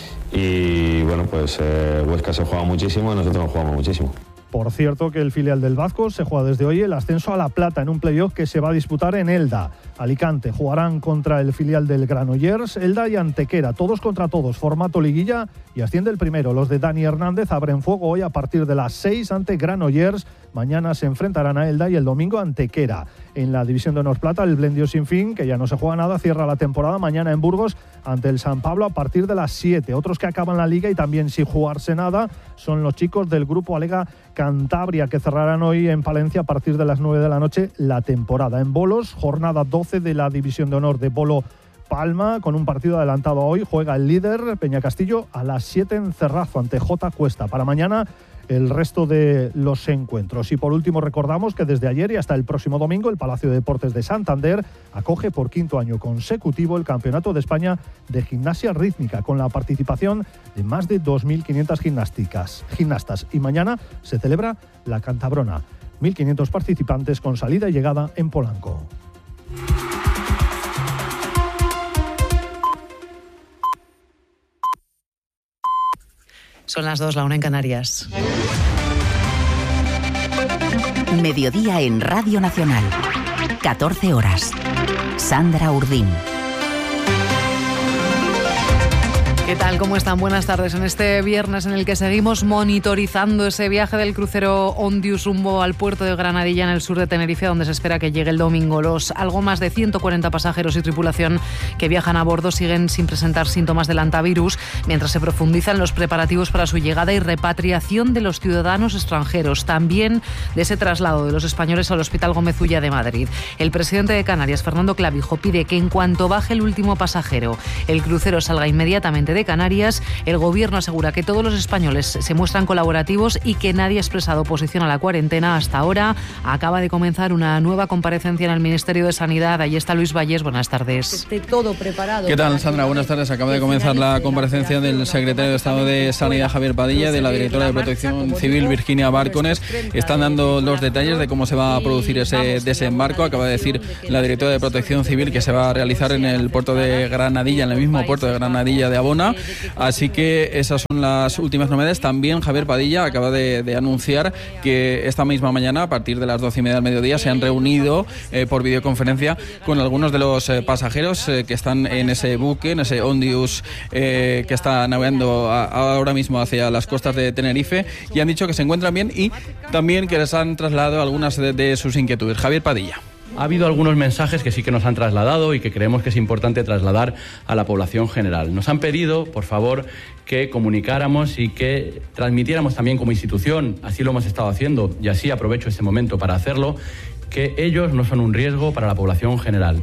[SPEAKER 20] y bueno, pues Huesca se juega muchísimo y nosotros nos jugamos muchísimo.
[SPEAKER 11] Por cierto que el filial del Vasco se juega desde hoy el ascenso a La Plata en un playoff que se va a disputar en Elda. Alicante jugarán contra el filial del Granollers, Elda y Antequera, todos contra todos, formato liguilla y asciende el primero. Los de Dani Hernández abren fuego hoy a partir de las 6 ante Granollers. Mañana se enfrentarán a Elda y el domingo a Antequera. En la división de Honor Plata, el Blendio Sin Fin, que ya no se juega nada, cierra la temporada mañana en Burgos ante el San Pablo a partir de las 7. Otros que acaban la liga y también sin jugarse nada son los chicos del grupo Alega Cantabria, que cerrarán hoy en Palencia a partir de las 9 de la noche la temporada. En bolos, jornada 12 de la división de honor de Bolo Palma, con un partido adelantado hoy. Juega el líder Peñacastillo a las 7 en Cerrazo ante J. Cuesta. Para mañana el resto de los encuentros. Y por último recordamos que desde ayer y hasta el próximo domingo el Palacio de Deportes de Santander acoge por 5º año consecutivo el Campeonato de España de Gimnasia Rítmica, con la participación de más de 2.500 gimnastas. Y mañana se celebra la Cantabrona. 1.500 participantes con salida y llegada en Polanco.
[SPEAKER 21] Son las 2, la 1 en Canarias.
[SPEAKER 16] Mediodía en Radio Nacional. 14 horas. Sandra Urdín.
[SPEAKER 21] ¿Qué tal? ¿Cómo están? Buenas tardes. En este viernes en el que seguimos monitorizando ese viaje del crucero Ondius rumbo al puerto de Granadilla en el sur de Tenerife, donde se espera que llegue el domingo. Los algo más de 140 pasajeros y tripulación que viajan a bordo siguen sin presentar síntomas del hantavirus, mientras se profundizan los preparativos para su llegada y repatriación de los ciudadanos extranjeros, también de ese traslado de los españoles al Hospital Gómez Ulla de Madrid. El presidente de Canarias, Fernando Clavijo, pide que en cuanto baje el último pasajero, el crucero salga inmediatamente de Canarias. El Gobierno asegura que todos los españoles se muestran colaborativos y que nadie ha expresado oposición a la cuarentena hasta ahora. Acaba de comenzar una nueva comparecencia en el Ministerio de Sanidad. Ahí está Luis Valles. Buenas tardes.
[SPEAKER 1] Esté todo preparado.
[SPEAKER 22] ¿Qué tal, Sandra? Buenas tardes. Acaba de comenzar la comparecencia del secretario de Estado de Sanidad, Javier Padilla, de la directora de Protección Civil, Virginia Bárcones. Están dando los detalles de cómo se va a producir ese desembarco. Acaba de decir la directora de Protección Civil que se va a realizar en el puerto de Granadilla, en el mismo puerto de Granadilla de Abona. Así que esas son las últimas novedades. También Javier Padilla acaba de anunciar que esta misma mañana, a partir de las 12:30 del mediodía, se han reunido por videoconferencia con algunos de los pasajeros que están en ese buque, en ese Ondius que está navegando ahora mismo hacia las costas de Tenerife, y han dicho que se encuentran bien y también que les han trasladado algunas de sus inquietudes. Javier Padilla.
[SPEAKER 23] Ha habido algunos mensajes que sí que nos han trasladado y que creemos que es importante trasladar a la población general. Nos han pedido, por favor, que comunicáramos y que transmitiéramos también como institución, así lo hemos estado haciendo y así aprovecho este momento para hacerlo, que ellos no son un riesgo para la población general.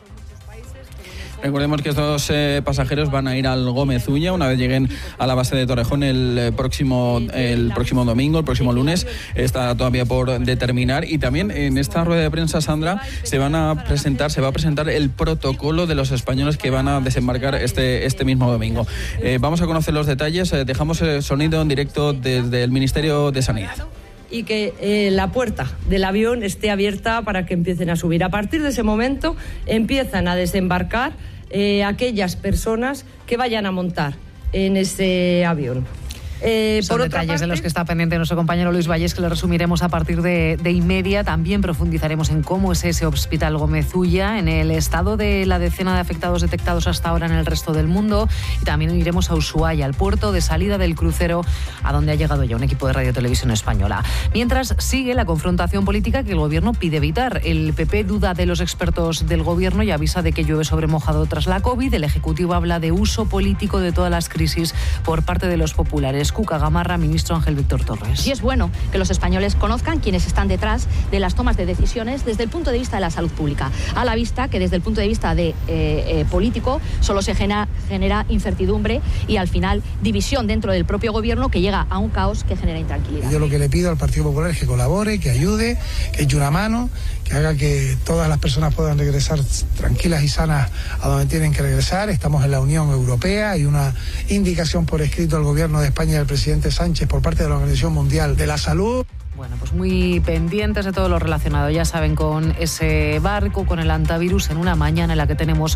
[SPEAKER 22] Recordemos que estos pasajeros van a ir al Gómez Ulla una vez lleguen a la base de Torrejón el próximo domingo, el próximo lunes. Está todavía por determinar. Y también en esta rueda de prensa, Sandra, se va a presentar el protocolo de los españoles que van a desembarcar este mismo domingo. Vamos a conocer los detalles. Dejamos el sonido en directo desde el Ministerio de Sanidad.
[SPEAKER 1] Y que la puerta del avión esté abierta para que empiecen a subir. A partir de ese momento empiezan a desembarcar aquellas personas que vayan a montar en ese avión.
[SPEAKER 21] Son detalles de los que está pendiente nuestro compañero Luis Valles, que le resumiremos a partir de 1:30. También profundizaremos en cómo es ese Hospital Gómez Ulla, en el estado de la decena de afectados detectados hasta ahora en el resto del mundo, y también iremos a Ushuaia, al puerto de salida del crucero, a donde ha llegado ya un equipo de Radio Televisión Española. Mientras sigue la confrontación política que el Gobierno pide evitar. El PP duda de los expertos del Gobierno y avisa de que llueve sobre mojado tras la COVID. El Ejecutivo habla de uso político de todas las crisis por parte de los populares. Cuca Gamarra, ministro Ángel Víctor Torres.
[SPEAKER 24] Y es bueno que los españoles conozcan quiénes están detrás de las tomas de decisiones desde el punto de vista de la salud pública. A la vista que desde el punto de vista de político solo se genera incertidumbre y al final división dentro del propio gobierno, que llega a un caos que genera intranquilidad.
[SPEAKER 25] Yo lo que le pido al Partido Popular es que colabore, que ayude, que eche una mano, que haga que todas las personas puedan regresar tranquilas y sanas a donde tienen que regresar. Estamos en la Unión Europea, hay una indicación por escrito al Gobierno de España y al presidente Sánchez por parte de la Organización Mundial de la Salud.
[SPEAKER 21] Bueno, pues muy pendientes de todo lo relacionado, ya saben, con ese barco, con el antivirus, en una mañana en la que tenemos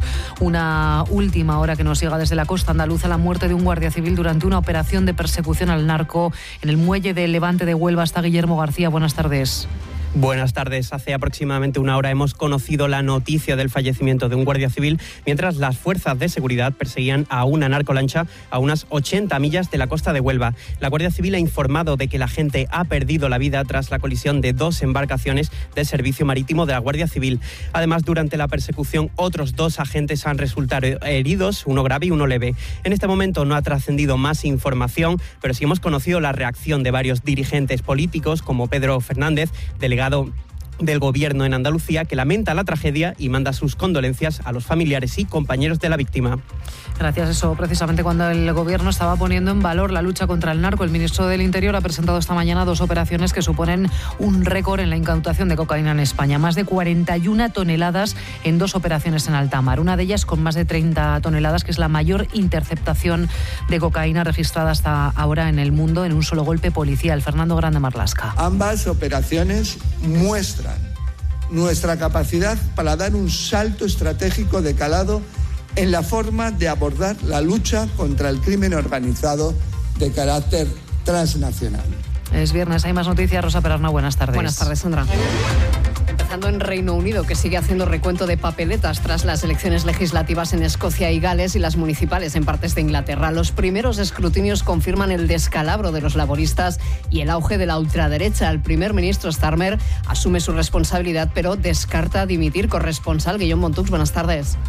[SPEAKER 21] una última hora que nos llega desde la costa andaluza, la muerte de un guardia civil durante una operación de persecución al narco en el muelle de Levante de Huelva. Está Guillermo García, buenas tardes.
[SPEAKER 26] Buenas tardes. Hace aproximadamente una hora hemos conocido la noticia del fallecimiento de un guardia civil mientras las fuerzas de seguridad perseguían a una narcolancha a unas 80 millas de la costa de Huelva. La Guardia Civil ha informado de que la gente ha perdido la vida tras la colisión de 2 embarcaciones del servicio marítimo de la Guardia Civil. Además, durante la persecución, otros 2 agentes han resultado heridos, uno grave y uno leve. En este momento no ha trascendido más información, pero sí hemos conocido la reacción de varios dirigentes políticos, como Pedro Fernández, delegado del Gobierno en Andalucía, que lamenta la tragedia y manda sus condolencias a los familiares y compañeros de la víctima.
[SPEAKER 21] Gracias. Eso precisamente cuando el Gobierno estaba poniendo en valor la lucha contra el narco. El ministro del Interior ha presentado esta mañana 2 operaciones que suponen un récord en la incautación de cocaína en España. Más de 41 toneladas en 2 operaciones en alta mar. Una de ellas con más de 30 toneladas, que es la mayor interceptación de cocaína registrada hasta ahora en el mundo en un solo golpe policial. Fernando Grande Marlasca.
[SPEAKER 27] Ambas operaciones muestran nuestra capacidad para dar un salto estratégico de calado en la forma de abordar la lucha contra el crimen organizado de carácter transnacional.
[SPEAKER 21] Es viernes, hay más noticias. Rosa Perarna, buenas tardes.
[SPEAKER 28] Buenas tardes, Sandra. Empezando en Reino Unido, que sigue haciendo recuento de papeletas tras las elecciones legislativas en Escocia y Gales y las municipales en partes de Inglaterra. Los primeros escrutinios confirman el descalabro de los laboristas y el auge de la ultraderecha. El primer ministro Starmer asume su responsabilidad, pero descarta dimitir. Corresponsal Guillaume Montux, buenas tardes.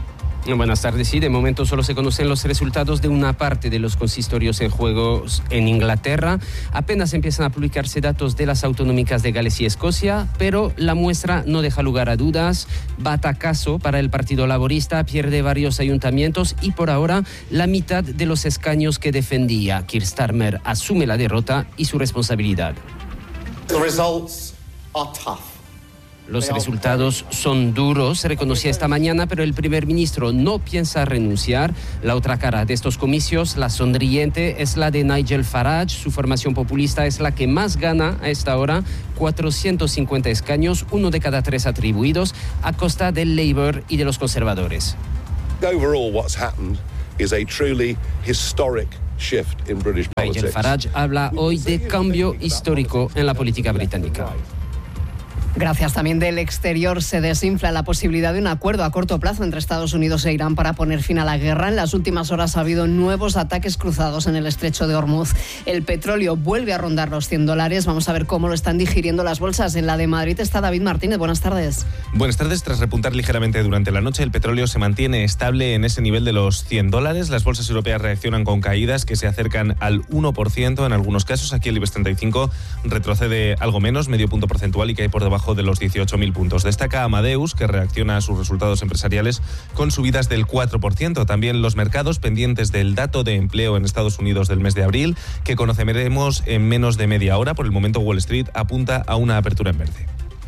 [SPEAKER 2] Buenas tardes. Sí, de momento solo se conocen los resultados de una parte de los consistorios en juego en Inglaterra. Apenas empiezan a publicarse datos de las autonómicas de Gales y Escocia, pero la muestra no deja lugar a dudas. Batacazo para el Partido Laborista, pierde varios ayuntamientos y por ahora la mitad de los escaños que defendía. Keir Starmer asume la derrota y su responsabilidad.
[SPEAKER 4] The results are tough.
[SPEAKER 2] Los resultados son duros, se reconocía esta mañana, pero el primer ministro no piensa renunciar. La otra cara de estos comicios, la sonriente, es la de Nigel Farage. Su formación populista es la que más gana a esta hora, 450 escaños, 1 de cada 3 atribuidos, a costa del Labour y de los conservadores.
[SPEAKER 5] Overall, what's happened is a truly historic shift in British politics.
[SPEAKER 2] Nigel Farage habla hoy de cambio histórico en la política británica.
[SPEAKER 28] Gracias. También del exterior se desinfla la posibilidad de un acuerdo a corto plazo entre Estados Unidos e Irán para poner fin a la guerra. En las últimas horas ha habido nuevos ataques cruzados en el estrecho de Hormuz. El petróleo vuelve a rondar los $100. Vamos a ver cómo lo están digiriendo las bolsas. En la de Madrid está David Martínez. Buenas tardes.
[SPEAKER 6] Buenas tardes. Tras repuntar ligeramente durante la noche, el petróleo se mantiene estable en ese nivel de los $100. Las bolsas europeas reaccionan con caídas que se acercan al 1% en algunos casos. Aquí el IBEX 35 retrocede algo menos, medio punto porcentual, y cae por debajo de los 18.000 puntos. Destaca Amadeus, que reacciona a sus resultados empresariales con subidas del 4%. También los mercados pendientes del dato de empleo en Estados Unidos del mes de abril, que conoceremos en menos de media hora. Por el momento, Wall Street apunta a una apertura en verde.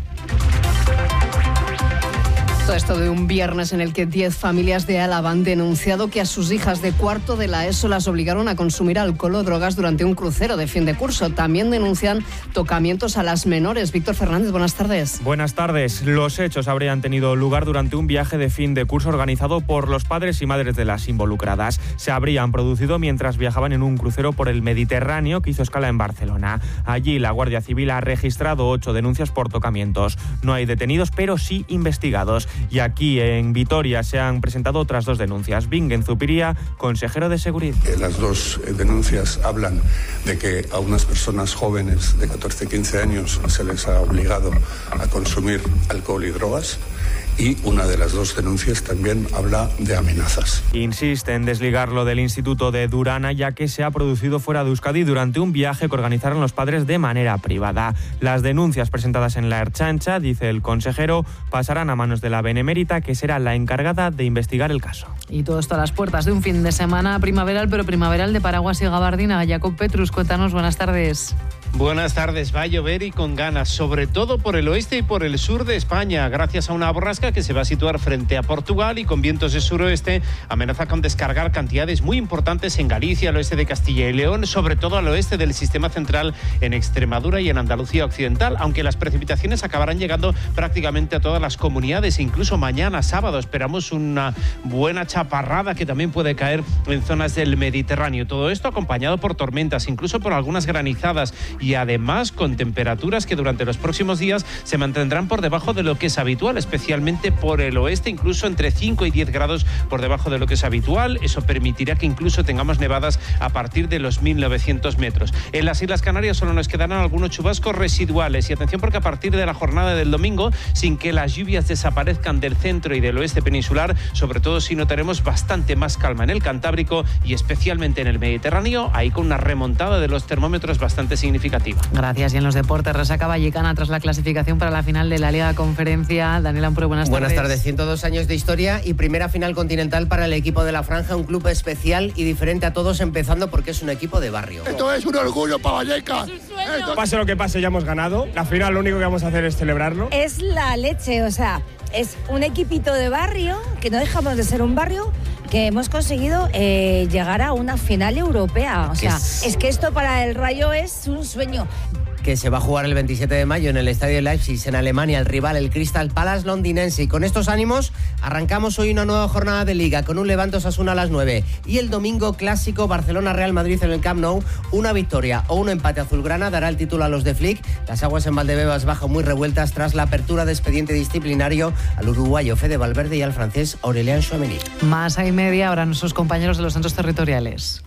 [SPEAKER 28] Todo esto de un viernes en el que 10 familias de Álava han denunciado que a sus hijas de cuarto de la ESO las obligaron a consumir alcohol o drogas durante un crucero de fin de curso. También denuncian tocamientos a las menores. Víctor Fernández, buenas tardes.
[SPEAKER 7] Buenas tardes. Los hechos habrían tenido lugar durante un viaje de fin de curso organizado por los padres y madres de las involucradas. Se habrían producido mientras viajaban en un crucero por el Mediterráneo que hizo escala en Barcelona. Allí la Guardia Civil ha registrado 8 denuncias por tocamientos. No hay detenidos, pero sí investigados. Y aquí en Vitoria se han presentado otras 2 denuncias. Bingen Zupiria, consejero de Seguridad.
[SPEAKER 8] Las 2 denuncias hablan de que a unas personas jóvenes de 14-15 años se les ha obligado a consumir alcohol y drogas. Y una de las 2 denuncias también habla de amenazas.
[SPEAKER 7] Insiste en desligarlo del Instituto de Durana, ya que se ha producido fuera de Euskadi durante un viaje que organizaron los padres de manera privada. Las denuncias presentadas en la Ertzaintza, dice el consejero, pasarán a manos de la Benemérita, que será la encargada de investigar el caso.
[SPEAKER 21] Y todo esto a las puertas de un fin de semana primaveral, pero primaveral de paraguas y gabardina. Jacob Petrus, cuéntanos, buenas tardes.
[SPEAKER 9] Buenas tardes. Va a llover y con ganas, sobre todo por el oeste y por el sur de España, gracias a una borrasca que se va a situar frente a Portugal y con vientos de suroeste amenaza con descargar cantidades muy importantes en Galicia, al oeste de Castilla y León, sobre todo al oeste del sistema central, en Extremadura y en Andalucía occidental, aunque las precipitaciones acabarán llegando prácticamente a todas las comunidades. Incluso mañana sábado esperamos una buena chaparrada que también puede caer en zonas del Mediterráneo. Todo esto acompañado por tormentas, incluso por algunas granizadas, y además con temperaturas que durante los próximos días se mantendrán por debajo de lo que es habitual, especialmente por el oeste, incluso entre 5 y 10 grados por debajo de lo que es habitual. Eso permitirá que incluso tengamos nevadas a partir de los 1.900 metros. En las Islas Canarias solo nos quedarán algunos chubascos residuales, y atención porque a partir de la jornada del domingo, sin que las lluvias desaparezcan del centro y del oeste peninsular, sobre todo si notaremos bastante más calma en el Cantábrico y especialmente en el Mediterráneo, ahí con una remontada de los termómetros bastante significativa.
[SPEAKER 21] Gracias. Y en los deportes, resaca vallecana tras la clasificación para la final de la Liga Conferencia. Daniel Ampuro, buenas tardes.
[SPEAKER 13] Buenas tardes. 102 años de historia y primera final continental para el equipo de La Franja, un club especial y diferente a todos, empezando porque es un equipo de barrio.
[SPEAKER 29] Esto es un orgullo para Vallecas.
[SPEAKER 30] Pase lo que pase, ya hemos ganado. La final lo único que vamos a hacer es celebrarlo.
[SPEAKER 31] Es la leche, o sea, es un equipito de barrio, que no dejamos de ser un barrio, que hemos conseguido llegar a una final europea. O sea, es que esto para el Rayo es un sueño.
[SPEAKER 13] Que se va a jugar el 27 de mayo en el Estadio Leipzig, en Alemania, el rival, el Crystal Palace londinense. Y con estos ánimos arrancamos hoy una nueva jornada de Liga, con un Levante Osasuna a las 9. Y el domingo clásico Barcelona-Real Madrid en el Camp Nou. Una victoria o un empate azulgrana dará el título a los de Flick. Las aguas en Valdebebas bajan muy revueltas tras la apertura de expediente disciplinario al uruguayo Fede Valverde y al francés Aurélien Tchouameni.
[SPEAKER 21] Más y media, ahora nuestros compañeros de los centros territoriales.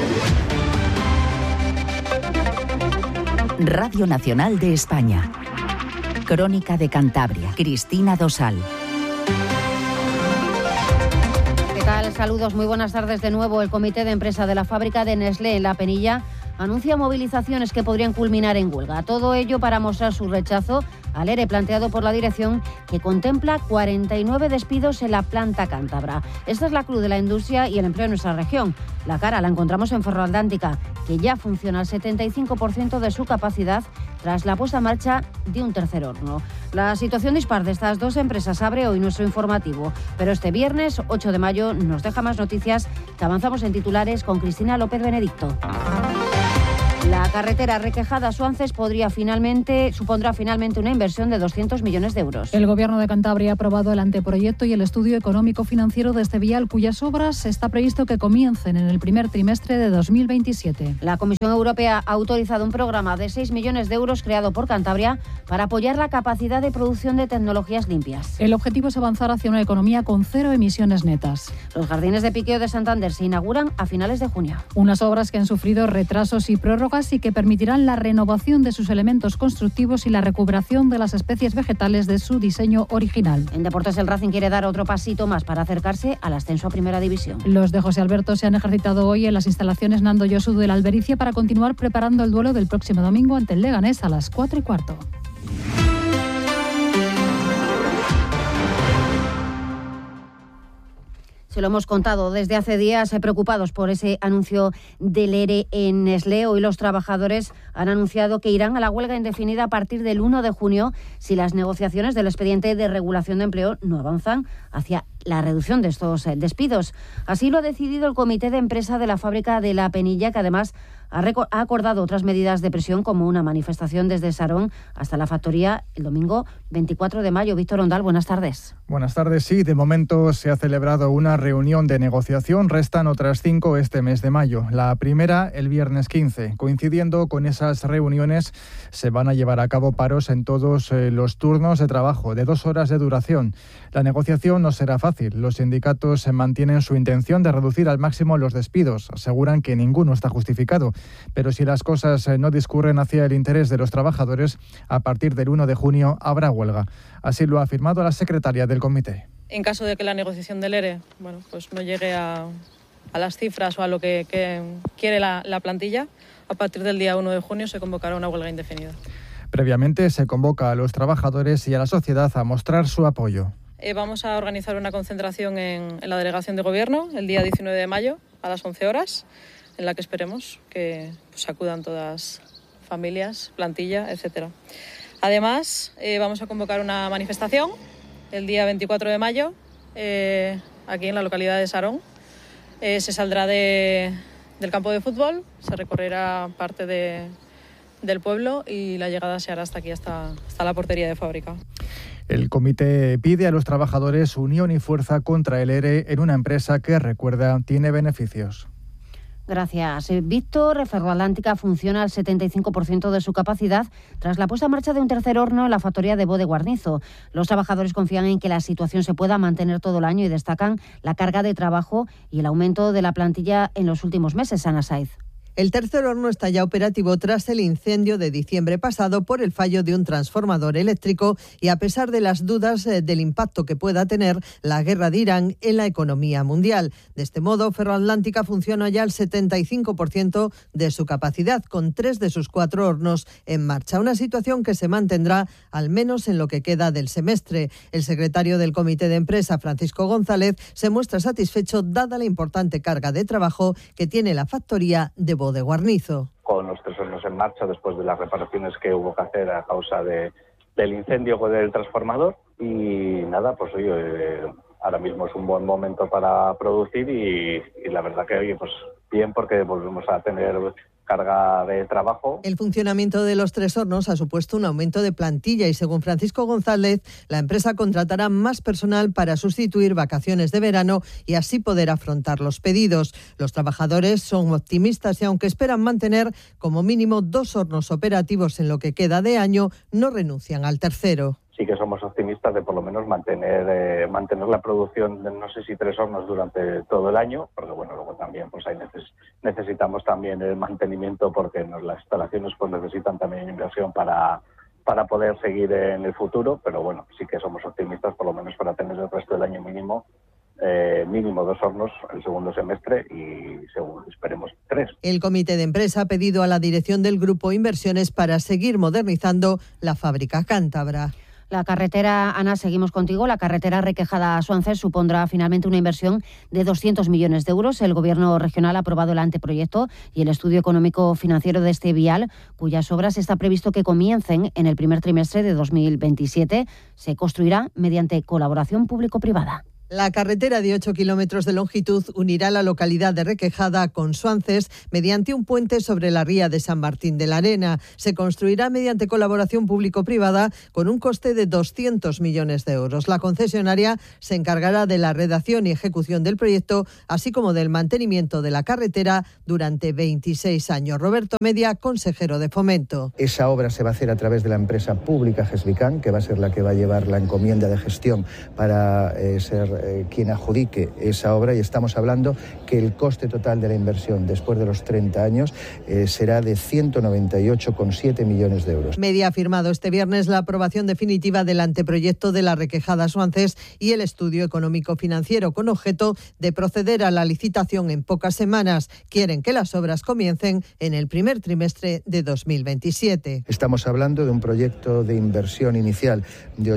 [SPEAKER 16] Radio Nacional de España. Crónica de Cantabria. Cristina Dosal.
[SPEAKER 3] Saludos, muy buenas tardes de nuevo. El comité de empresa de la fábrica de Nestlé en La Penilla anuncia movilizaciones que podrían culminar en huelga. Todo ello para mostrar su rechazo al ERE planteado por la dirección, que contempla 49 despidos en la planta cántabra. Esta es la cruz de la industria y el empleo en nuestra región. La cara la encontramos en Ferroatlántica, que ya funciona al 75% de su capacidad tras la puesta en marcha de un tercer horno. La situación dispar de estas dos empresas abre hoy nuestro informativo, pero este viernes 8 de mayo nos deja más noticias que avanzamos en titulares con Cristina López Benedicto. La carretera Requejada-Suances supondrá finalmente una inversión de 200 millones de euros.
[SPEAKER 10] El Gobierno de Cantabria ha aprobado el anteproyecto y el estudio económico-financiero de este vial, cuyas obras está previsto que comiencen en el primer trimestre de 2027.
[SPEAKER 3] La Comisión Europea ha autorizado un programa de 6 millones de euros creado por Cantabria para apoyar la capacidad de producción de tecnologías limpias.
[SPEAKER 10] El objetivo es avanzar hacia una economía con cero emisiones netas.
[SPEAKER 3] Los jardines de piqueo de Santander se inauguran a finales de junio.
[SPEAKER 10] Unas obras que han sufrido retrasos y prórrogas y que permitirán la renovación de sus elementos constructivos y la recuperación de las especies vegetales de su diseño original.
[SPEAKER 3] En deportes, el Racing quiere dar otro pasito más para acercarse al ascenso a Primera División.
[SPEAKER 10] Los de José Alberto se han ejercitado hoy en las instalaciones Nando Yosu de la Albericia para continuar preparando el duelo del próximo domingo ante el Leganés a las 4:15.
[SPEAKER 3] Se lo hemos contado desde hace días, preocupados por ese anuncio del ERE en Nestlé. Hoy los trabajadores han anunciado que irán a la huelga indefinida a partir del 1 de junio si las negociaciones del expediente de regulación de empleo no avanzan hacia la reducción de estos despidos. Así lo ha decidido el comité de empresa de la fábrica de La Penilla, que además ha acordado otras medidas de presión como una manifestación desde Sarón hasta la factoría el domingo 24 de mayo. Víctor Ondal, buenas tardes.
[SPEAKER 11] Buenas tardes. Sí, de momento se ha celebrado una reunión de negociación. Restan otras 5 este mes de mayo. La primera el viernes 15. Coincidiendo con esas reuniones, se van a llevar a cabo paros en todos los turnos de trabajo de 2 horas de duración. La negociación no será fácil. Los sindicatos mantienen su intención de reducir al máximo los despidos. Aseguran que ninguno está justificado. Pero si las cosas no discurren hacia el interés de los trabajadores, a partir del 1 de junio habrá huelga. Así lo ha afirmado la secretaria del comité.
[SPEAKER 12] En caso de que la negociación del ERE pues no llegue a las cifras o a lo que quiere la plantilla, a partir del día 1 de junio se convocará una huelga indefinida.
[SPEAKER 11] Previamente se convoca a los trabajadores y a la sociedad a mostrar su apoyo.
[SPEAKER 12] Vamos a organizar una concentración en la delegación de gobierno el día 19 de mayo a las 11 horas, en la que esperemos que acudan todas familias, plantilla, etcétera. Además, vamos a convocar una manifestación el día 24 de mayo aquí en la localidad de Sarón. Se saldrá del campo de fútbol, se recorrerá parte del pueblo y la llegada se hará hasta aquí, hasta la portería de fábrica.
[SPEAKER 11] El comité pide a los trabajadores unión y fuerza contra el ERE en una empresa que, recuerda, tiene beneficios.
[SPEAKER 3] Gracias, Víctor. Ferroatlántica funciona al 75% de su capacidad tras la puesta en marcha de un tercer horno en la factoría de Bode Guarnizo. Los trabajadores confían en que la situación se pueda mantener todo el año y destacan la carga de trabajo y el aumento de la plantilla en los últimos meses. Ana Saiz.
[SPEAKER 14] El tercer horno está ya operativo tras el incendio de diciembre pasado por el fallo de un transformador eléctrico y a pesar de las dudas del impacto que pueda tener la guerra de Irán en la economía mundial. De este modo, Ferroatlántica funciona ya al 75% de su capacidad, con 3 de sus 4 hornos en marcha. Una situación que se mantendrá al menos en lo que queda del semestre. El secretario del comité de empresa, Francisco González, se muestra satisfecho dada la importante carga de trabajo que tiene la factoría de Bode Guarnizo.
[SPEAKER 15] Con los 3 hornos en marcha después de las reparaciones que hubo que hacer a causa del incendio del transformador y nada, pues oye, ahora mismo es un buen momento para producir y la verdad que oye, pues bien porque volvemos a tener carga de trabajo.
[SPEAKER 14] El funcionamiento de los 3 hornos ha supuesto un aumento de plantilla y según Francisco González, la empresa contratará más personal para sustituir vacaciones de verano y así poder afrontar los pedidos. Los trabajadores son optimistas y aunque esperan mantener como mínimo 2 hornos operativos en lo que queda de año, no renuncian al tercero.
[SPEAKER 15] Sí que somos optimistas de por lo menos mantener la producción de no sé si 3 hornos durante todo el año, porque bueno, luego también pues ahí necesitamos también el mantenimiento porque las instalaciones pues necesitan también inversión para poder seguir en el futuro, pero bueno, sí que somos optimistas por lo menos para tener el resto del año mínimo mínimo 2 hornos el segundo semestre y esperemos 3.
[SPEAKER 14] El comité de empresa ha pedido a la dirección del grupo inversiones para seguir modernizando la fábrica cántabra.
[SPEAKER 3] La carretera, Ana, seguimos contigo. La carretera Requejada a Suances supondrá finalmente una inversión de 200 millones de euros. El Gobierno regional ha aprobado el anteproyecto y el estudio económico financiero de este vial, cuyas obras está previsto que comiencen en el primer trimestre de 2027. Se construirá mediante colaboración público-privada.
[SPEAKER 14] La carretera de 8 kilómetros de longitud unirá la localidad de Requejada con Suances mediante un puente sobre la ría de San Martín de la Arena. Se construirá mediante colaboración público-privada con un coste de 200 millones de euros. La concesionaria se encargará de la redacción y ejecución del proyecto, así como del mantenimiento de la carretera durante 26 años. Roberto Media, consejero de Fomento.
[SPEAKER 1] Esa obra se va a hacer a través de la empresa pública Gesvican, que va a ser la que va a llevar la encomienda de gestión para ser quien adjudique esa obra, y estamos hablando que el coste total de la inversión después de los 30 años será de 198,7 millones de euros.
[SPEAKER 14] Media ha firmado este viernes la aprobación definitiva del anteproyecto de la Requejada Suances y el estudio económico financiero con objeto de proceder a la licitación en pocas semanas. Quieren que las obras comiencen en el primer trimestre de 2027.
[SPEAKER 1] Estamos hablando de un proyecto de inversión inicial de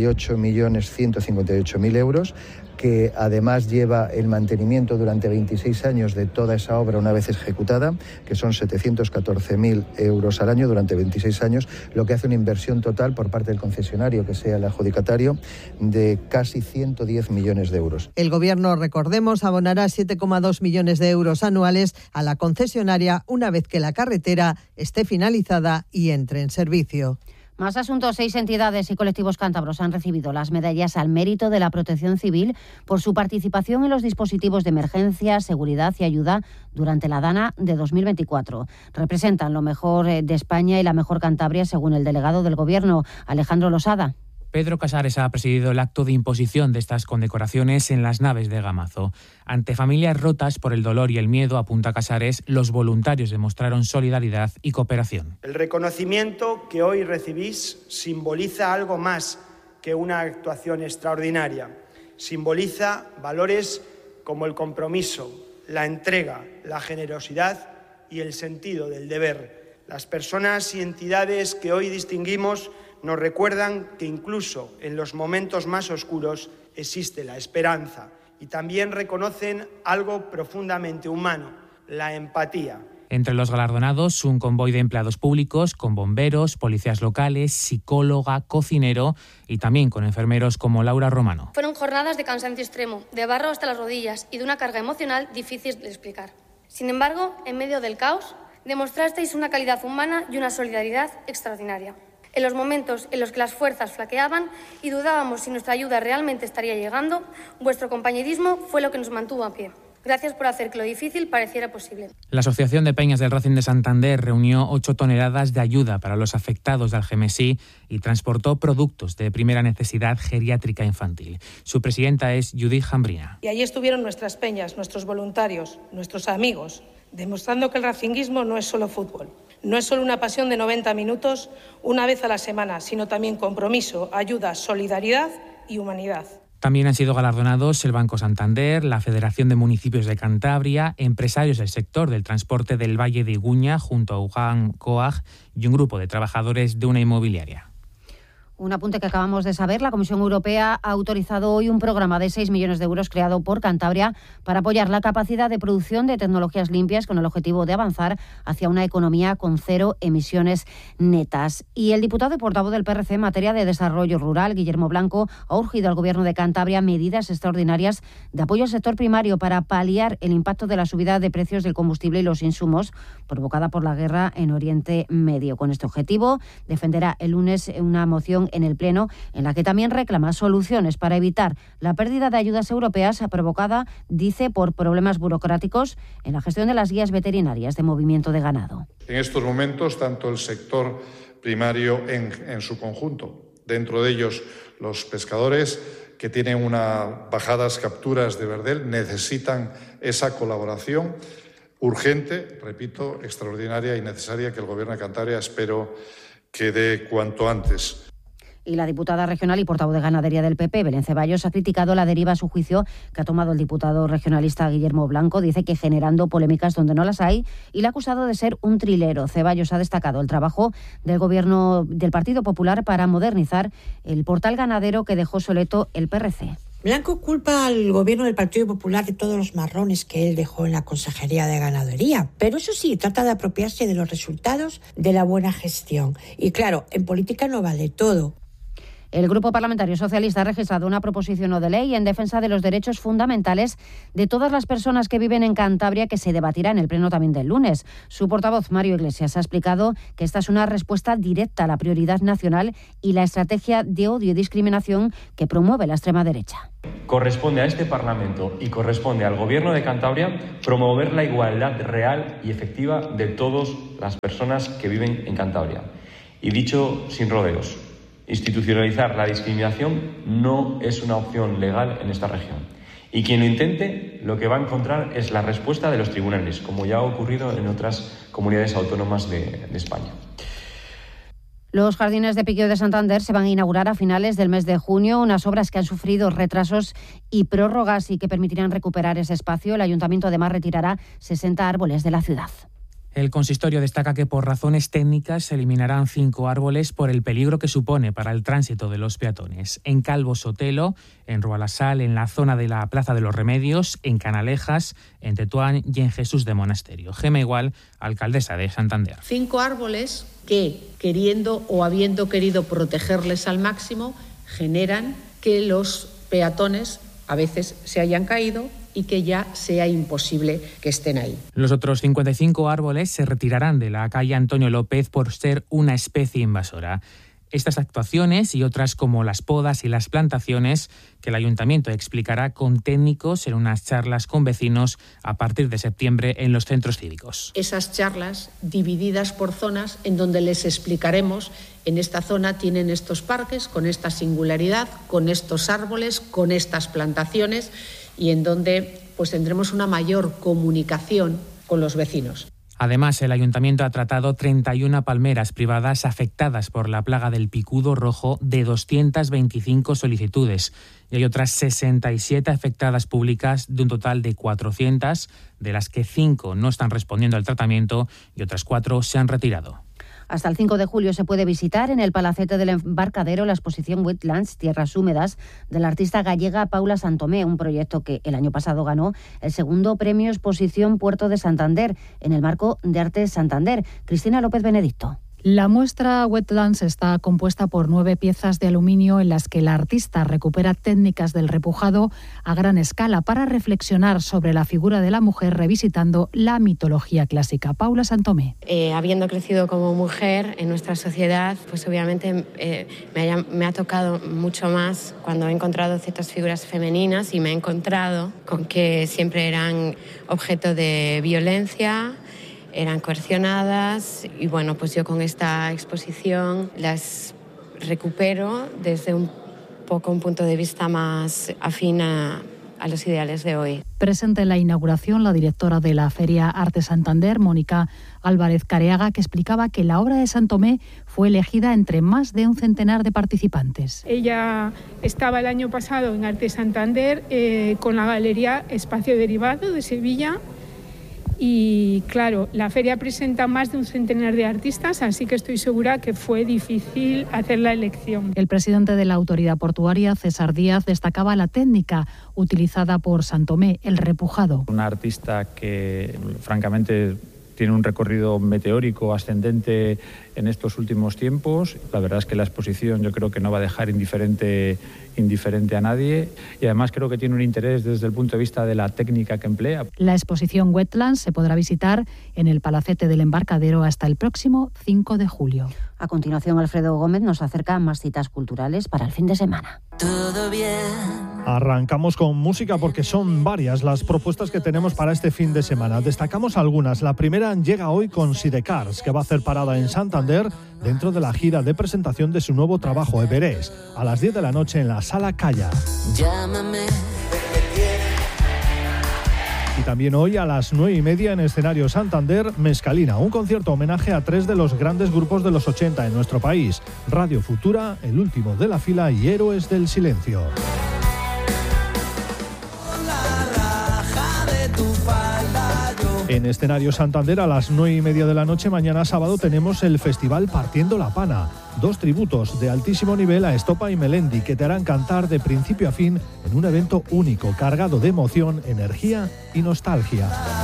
[SPEAKER 1] 88.158.000 euros, que además lleva el mantenimiento durante 26 años de toda esa obra una vez ejecutada, que son 714.000 euros al año durante 26 años, lo que hace una inversión total por parte del concesionario, que sea el adjudicatario, de casi 110 millones de euros.
[SPEAKER 14] El Gobierno, recordemos, abonará 7,2 millones de euros anuales a la concesionaria una vez que la carretera esté finalizada y entre en servicio.
[SPEAKER 3] Más asuntos. 6 entidades y colectivos cántabros han recibido las medallas al mérito de la Protección Civil por su participación en los dispositivos de emergencia, seguridad y ayuda durante la Dana de 2024. Representan lo mejor de España y la mejor Cantabria, según el delegado del Gobierno, Alejandro Losada.
[SPEAKER 17] Pedro Casares ha presidido el acto de imposición de estas condecoraciones en las naves de Gamazo. Ante familias rotas por el dolor y el miedo, apunta Casares, los voluntarios demostraron solidaridad y cooperación.
[SPEAKER 18] El reconocimiento que hoy recibís simboliza algo más que una actuación extraordinaria. Simboliza valores como el compromiso, la entrega, la generosidad y el sentido del deber. Las personas y entidades que hoy distinguimos nos recuerdan que incluso en los momentos más oscuros existe la esperanza, y también reconocen algo profundamente humano, la empatía.
[SPEAKER 17] Entre los galardonados, un convoy de empleados públicos con bomberos, policías locales, psicóloga, cocinero y también con enfermeros como Laura Romano.
[SPEAKER 19] Fueron jornadas de cansancio extremo, de barro hasta las rodillas y de una carga emocional difícil de explicar. Sin embargo, en medio del caos, demostrasteis una calidad humana y una solidaridad extraordinaria. En los momentos en los que las fuerzas flaqueaban y dudábamos si nuestra ayuda realmente estaría llegando, vuestro compañerismo fue lo que nos mantuvo a pie. Gracias por hacer que lo difícil pareciera posible.
[SPEAKER 17] La Asociación de Peñas del Racing de Santander reunió 8 toneladas de ayuda para los afectados de Algemesí y transportó productos de primera necesidad geriátrica infantil. Su presidenta es Judith Jambrina.
[SPEAKER 20] Y allí estuvieron nuestras peñas, nuestros voluntarios, nuestros amigos, demostrando que el racinguismo no es solo fútbol. No es solo una pasión de 90 minutos, una vez a la semana, sino también compromiso, ayuda, solidaridad y humanidad.
[SPEAKER 17] También han sido galardonados el Banco Santander, la Federación de Municipios de Cantabria, empresarios del sector del transporte del Valle de Iguña junto a Ugan Coag y un grupo de trabajadores de una inmobiliaria.
[SPEAKER 3] Un apunte que acabamos de saber, la Comisión Europea ha autorizado hoy un programa de 6 millones de euros creado por Cantabria para apoyar la capacidad de producción de tecnologías limpias con el objetivo de avanzar hacia una economía con 0 emisiones netas. Y el diputado y portavoz del PRC en materia de desarrollo rural, Guillermo Blanco, ha urgido al Gobierno de Cantabria medidas extraordinarias de apoyo al sector primario para paliar el impacto de la subida de precios del combustible y los insumos provocada por la guerra en Oriente Medio. Con este objetivo, defenderá el lunes una moción en el Pleno, en la que también reclama soluciones para evitar la pérdida de ayudas europeas provocada, dice, por problemas burocráticos en la gestión de las guías veterinarias de movimiento de ganado.
[SPEAKER 22] En estos momentos, tanto el sector primario en su conjunto, dentro de ellos los pescadores que tienen unas bajadas capturas de verdel, necesitan esa colaboración urgente, repito, extraordinaria y necesaria que el Gobierno de Cantabria espero que dé cuanto antes.
[SPEAKER 3] Y la diputada regional y portavoz de Ganadería del PP, Belén Ceballos, ha criticado la deriva a su juicio que ha tomado el diputado regionalista Guillermo Blanco. Dice que generando polémicas donde no las hay y le ha acusado de ser un trilero. Ceballos ha destacado el trabajo del Gobierno del Partido Popular para modernizar el portal ganadero que dejó obsoleto el PRC.
[SPEAKER 2] Blanco culpa al Gobierno del Partido Popular de todos los marrones que él dejó en la Consejería de Ganadería. Pero eso sí, trata de apropiarse de los resultados de la buena gestión. Y claro, en política no vale todo.
[SPEAKER 3] El Grupo Parlamentario Socialista ha registrado una proposición no de ley en defensa de los derechos fundamentales de todas las personas que viven en Cantabria, que se debatirá en el pleno también del lunes. Su portavoz, Mario Iglesias, ha explicado que esta es una respuesta directa a la prioridad nacional y la estrategia de odio y discriminación que promueve la extrema derecha.
[SPEAKER 4] Corresponde a este Parlamento y corresponde al Gobierno de Cantabria promover la igualdad real y efectiva de todas las personas que viven en Cantabria. Y dicho sin rodeos, institucionalizar la discriminación no es una opción legal en esta región. Y quien lo intente, lo que va a encontrar es la respuesta de los tribunales, como ya ha ocurrido en otras comunidades autónomas de España.
[SPEAKER 3] Los jardines de Piqueo de Santander se van a inaugurar a finales del mes de junio, unas obras que han sufrido retrasos y prórrogas y que permitirán recuperar ese espacio. El ayuntamiento además retirará 60 árboles de la ciudad.
[SPEAKER 17] El consistorio destaca que por razones técnicas se eliminarán 5 árboles por el peligro que supone para el tránsito de los peatones. En Calvo Sotelo, en Rualasal, en la zona de la Plaza de los Remedios, en Canalejas, en Tetuán y en Jesús de Monasterio. Gema Igual, alcaldesa de Santander.
[SPEAKER 5] 5 árboles que, queriendo o habiendo querido protegerles al máximo, generan que los peatones a veces se hayan caído y que ya sea imposible que estén ahí.
[SPEAKER 17] Los otros 55 árboles se retirarán de la calle Antonio López por ser una especie invasora. Estas actuaciones y otras como las podas y las plantaciones que el ayuntamiento explicará con técnicos en unas charlas con vecinos a partir de septiembre en los centros cívicos.
[SPEAKER 5] Esas charlas divididas por zonas en donde les explicaremos: en esta zona tienen estos parques con esta singularidad, con estos árboles, con estas plantaciones, y en donde pues tendremos una mayor comunicación con los vecinos.
[SPEAKER 17] Además, el ayuntamiento ha tratado 31 palmeras privadas afectadas por la plaga del picudo rojo de 225 solicitudes y hay otras 67 afectadas públicas de un total de 400, de las que 5 no están respondiendo al tratamiento y otras 4 se han retirado.
[SPEAKER 3] Hasta el 5 de julio se puede visitar en el Palacete del Embarcadero la exposición Wetlands, Tierras Húmedas, de la artista gallega Paula Santomé, un proyecto que el año pasado ganó el segundo premio Exposición Puerto de Santander en el marco de Arte Santander. Cristina López Benedicto.
[SPEAKER 10] La muestra Wetlands está compuesta por 9 piezas de aluminio en las que la artista recupera técnicas del repujado a gran escala para reflexionar sobre la figura de la mujer revisitando la mitología clásica. Paula Santomé.
[SPEAKER 6] Habiendo crecido como mujer en nuestra sociedad, pues obviamente me ha tocado mucho más cuando he encontrado ciertas figuras femeninas y me he encontrado con que siempre eran objeto de violencia, eran coercionadas, y bueno, pues yo con esta exposición las recupero desde un punto de vista más afín a los ideales de hoy.
[SPEAKER 10] Presente en la inauguración la directora de la Feria Arte Santander, Mónica Álvarez Careaga, que explicaba que la obra de Santomé fue elegida entre más de un centenar de participantes.
[SPEAKER 8] Ella estaba el año pasado en Arte Santander con la Galería Espacio Derivado de Sevilla. Y claro, la feria presenta más de un centenar de artistas, así que estoy segura que fue difícil hacer la elección.
[SPEAKER 10] El presidente de la autoridad portuaria, César Díaz, destacaba la técnica utilizada por Santomé, el repujado.
[SPEAKER 23] Una artista que, francamente, tiene un recorrido meteórico ascendente en estos últimos tiempos. La verdad es que la exposición yo creo que no va a dejar indiferente a nadie, y además creo que tiene un interés desde el punto de vista de la técnica que emplea.
[SPEAKER 10] La exposición Wetlands se podrá visitar en el Palacete del Embarcadero hasta el próximo 5 de julio.
[SPEAKER 3] A continuación, Alfredo Gómez nos acerca más citas culturales para el fin de semana.
[SPEAKER 24] Todo bien. Arrancamos con música porque son varias las propuestas que tenemos para este fin de semana. Destacamos algunas. La primera llega hoy con Sidecars, que va a hacer parada en Santander dentro de la gira de presentación de su nuevo trabajo Everest, a las 10 de la noche en la Sala Calla. Llámame. Y también hoy a las 9:30 en Escenario Santander, Mescalina, un concierto homenaje a 3 de los grandes grupos de los 80 en nuestro país: Radio Futura, El Último de la Fila y Héroes del Silencio. En Escenario Santander a las 9:30 de la noche, mañana sábado, tenemos el festival Partiendo la Pana. 2 tributos de altísimo nivel a Estopa y Melendi que te harán cantar de principio a fin en un evento único, cargado de emoción, energía y nostalgia.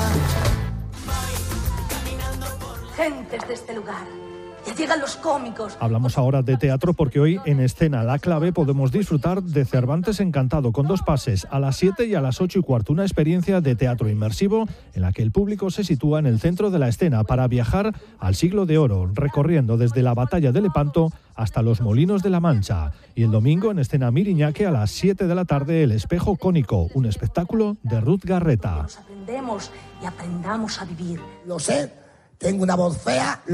[SPEAKER 7] Gentes de este lugar. Ya llegan los cómicos.
[SPEAKER 24] Hablamos ahora de teatro porque hoy en Escena La Clave podemos disfrutar de Cervantes Encantado con 2 pases a las 7 y a las 8:15, una experiencia de teatro inmersivo en la que el público se sitúa en el centro de la escena para viajar al siglo de oro, recorriendo desde la batalla de Lepanto hasta los Molinos de la Mancha. Y el domingo en Escena Miriñaque a las 7 de la tarde, El Espejo Cónico, un espectáculo de Ruth Garreta.
[SPEAKER 7] Nos aprendemos y aprendamos a vivir.
[SPEAKER 9] Lo sé, tengo una voz fea.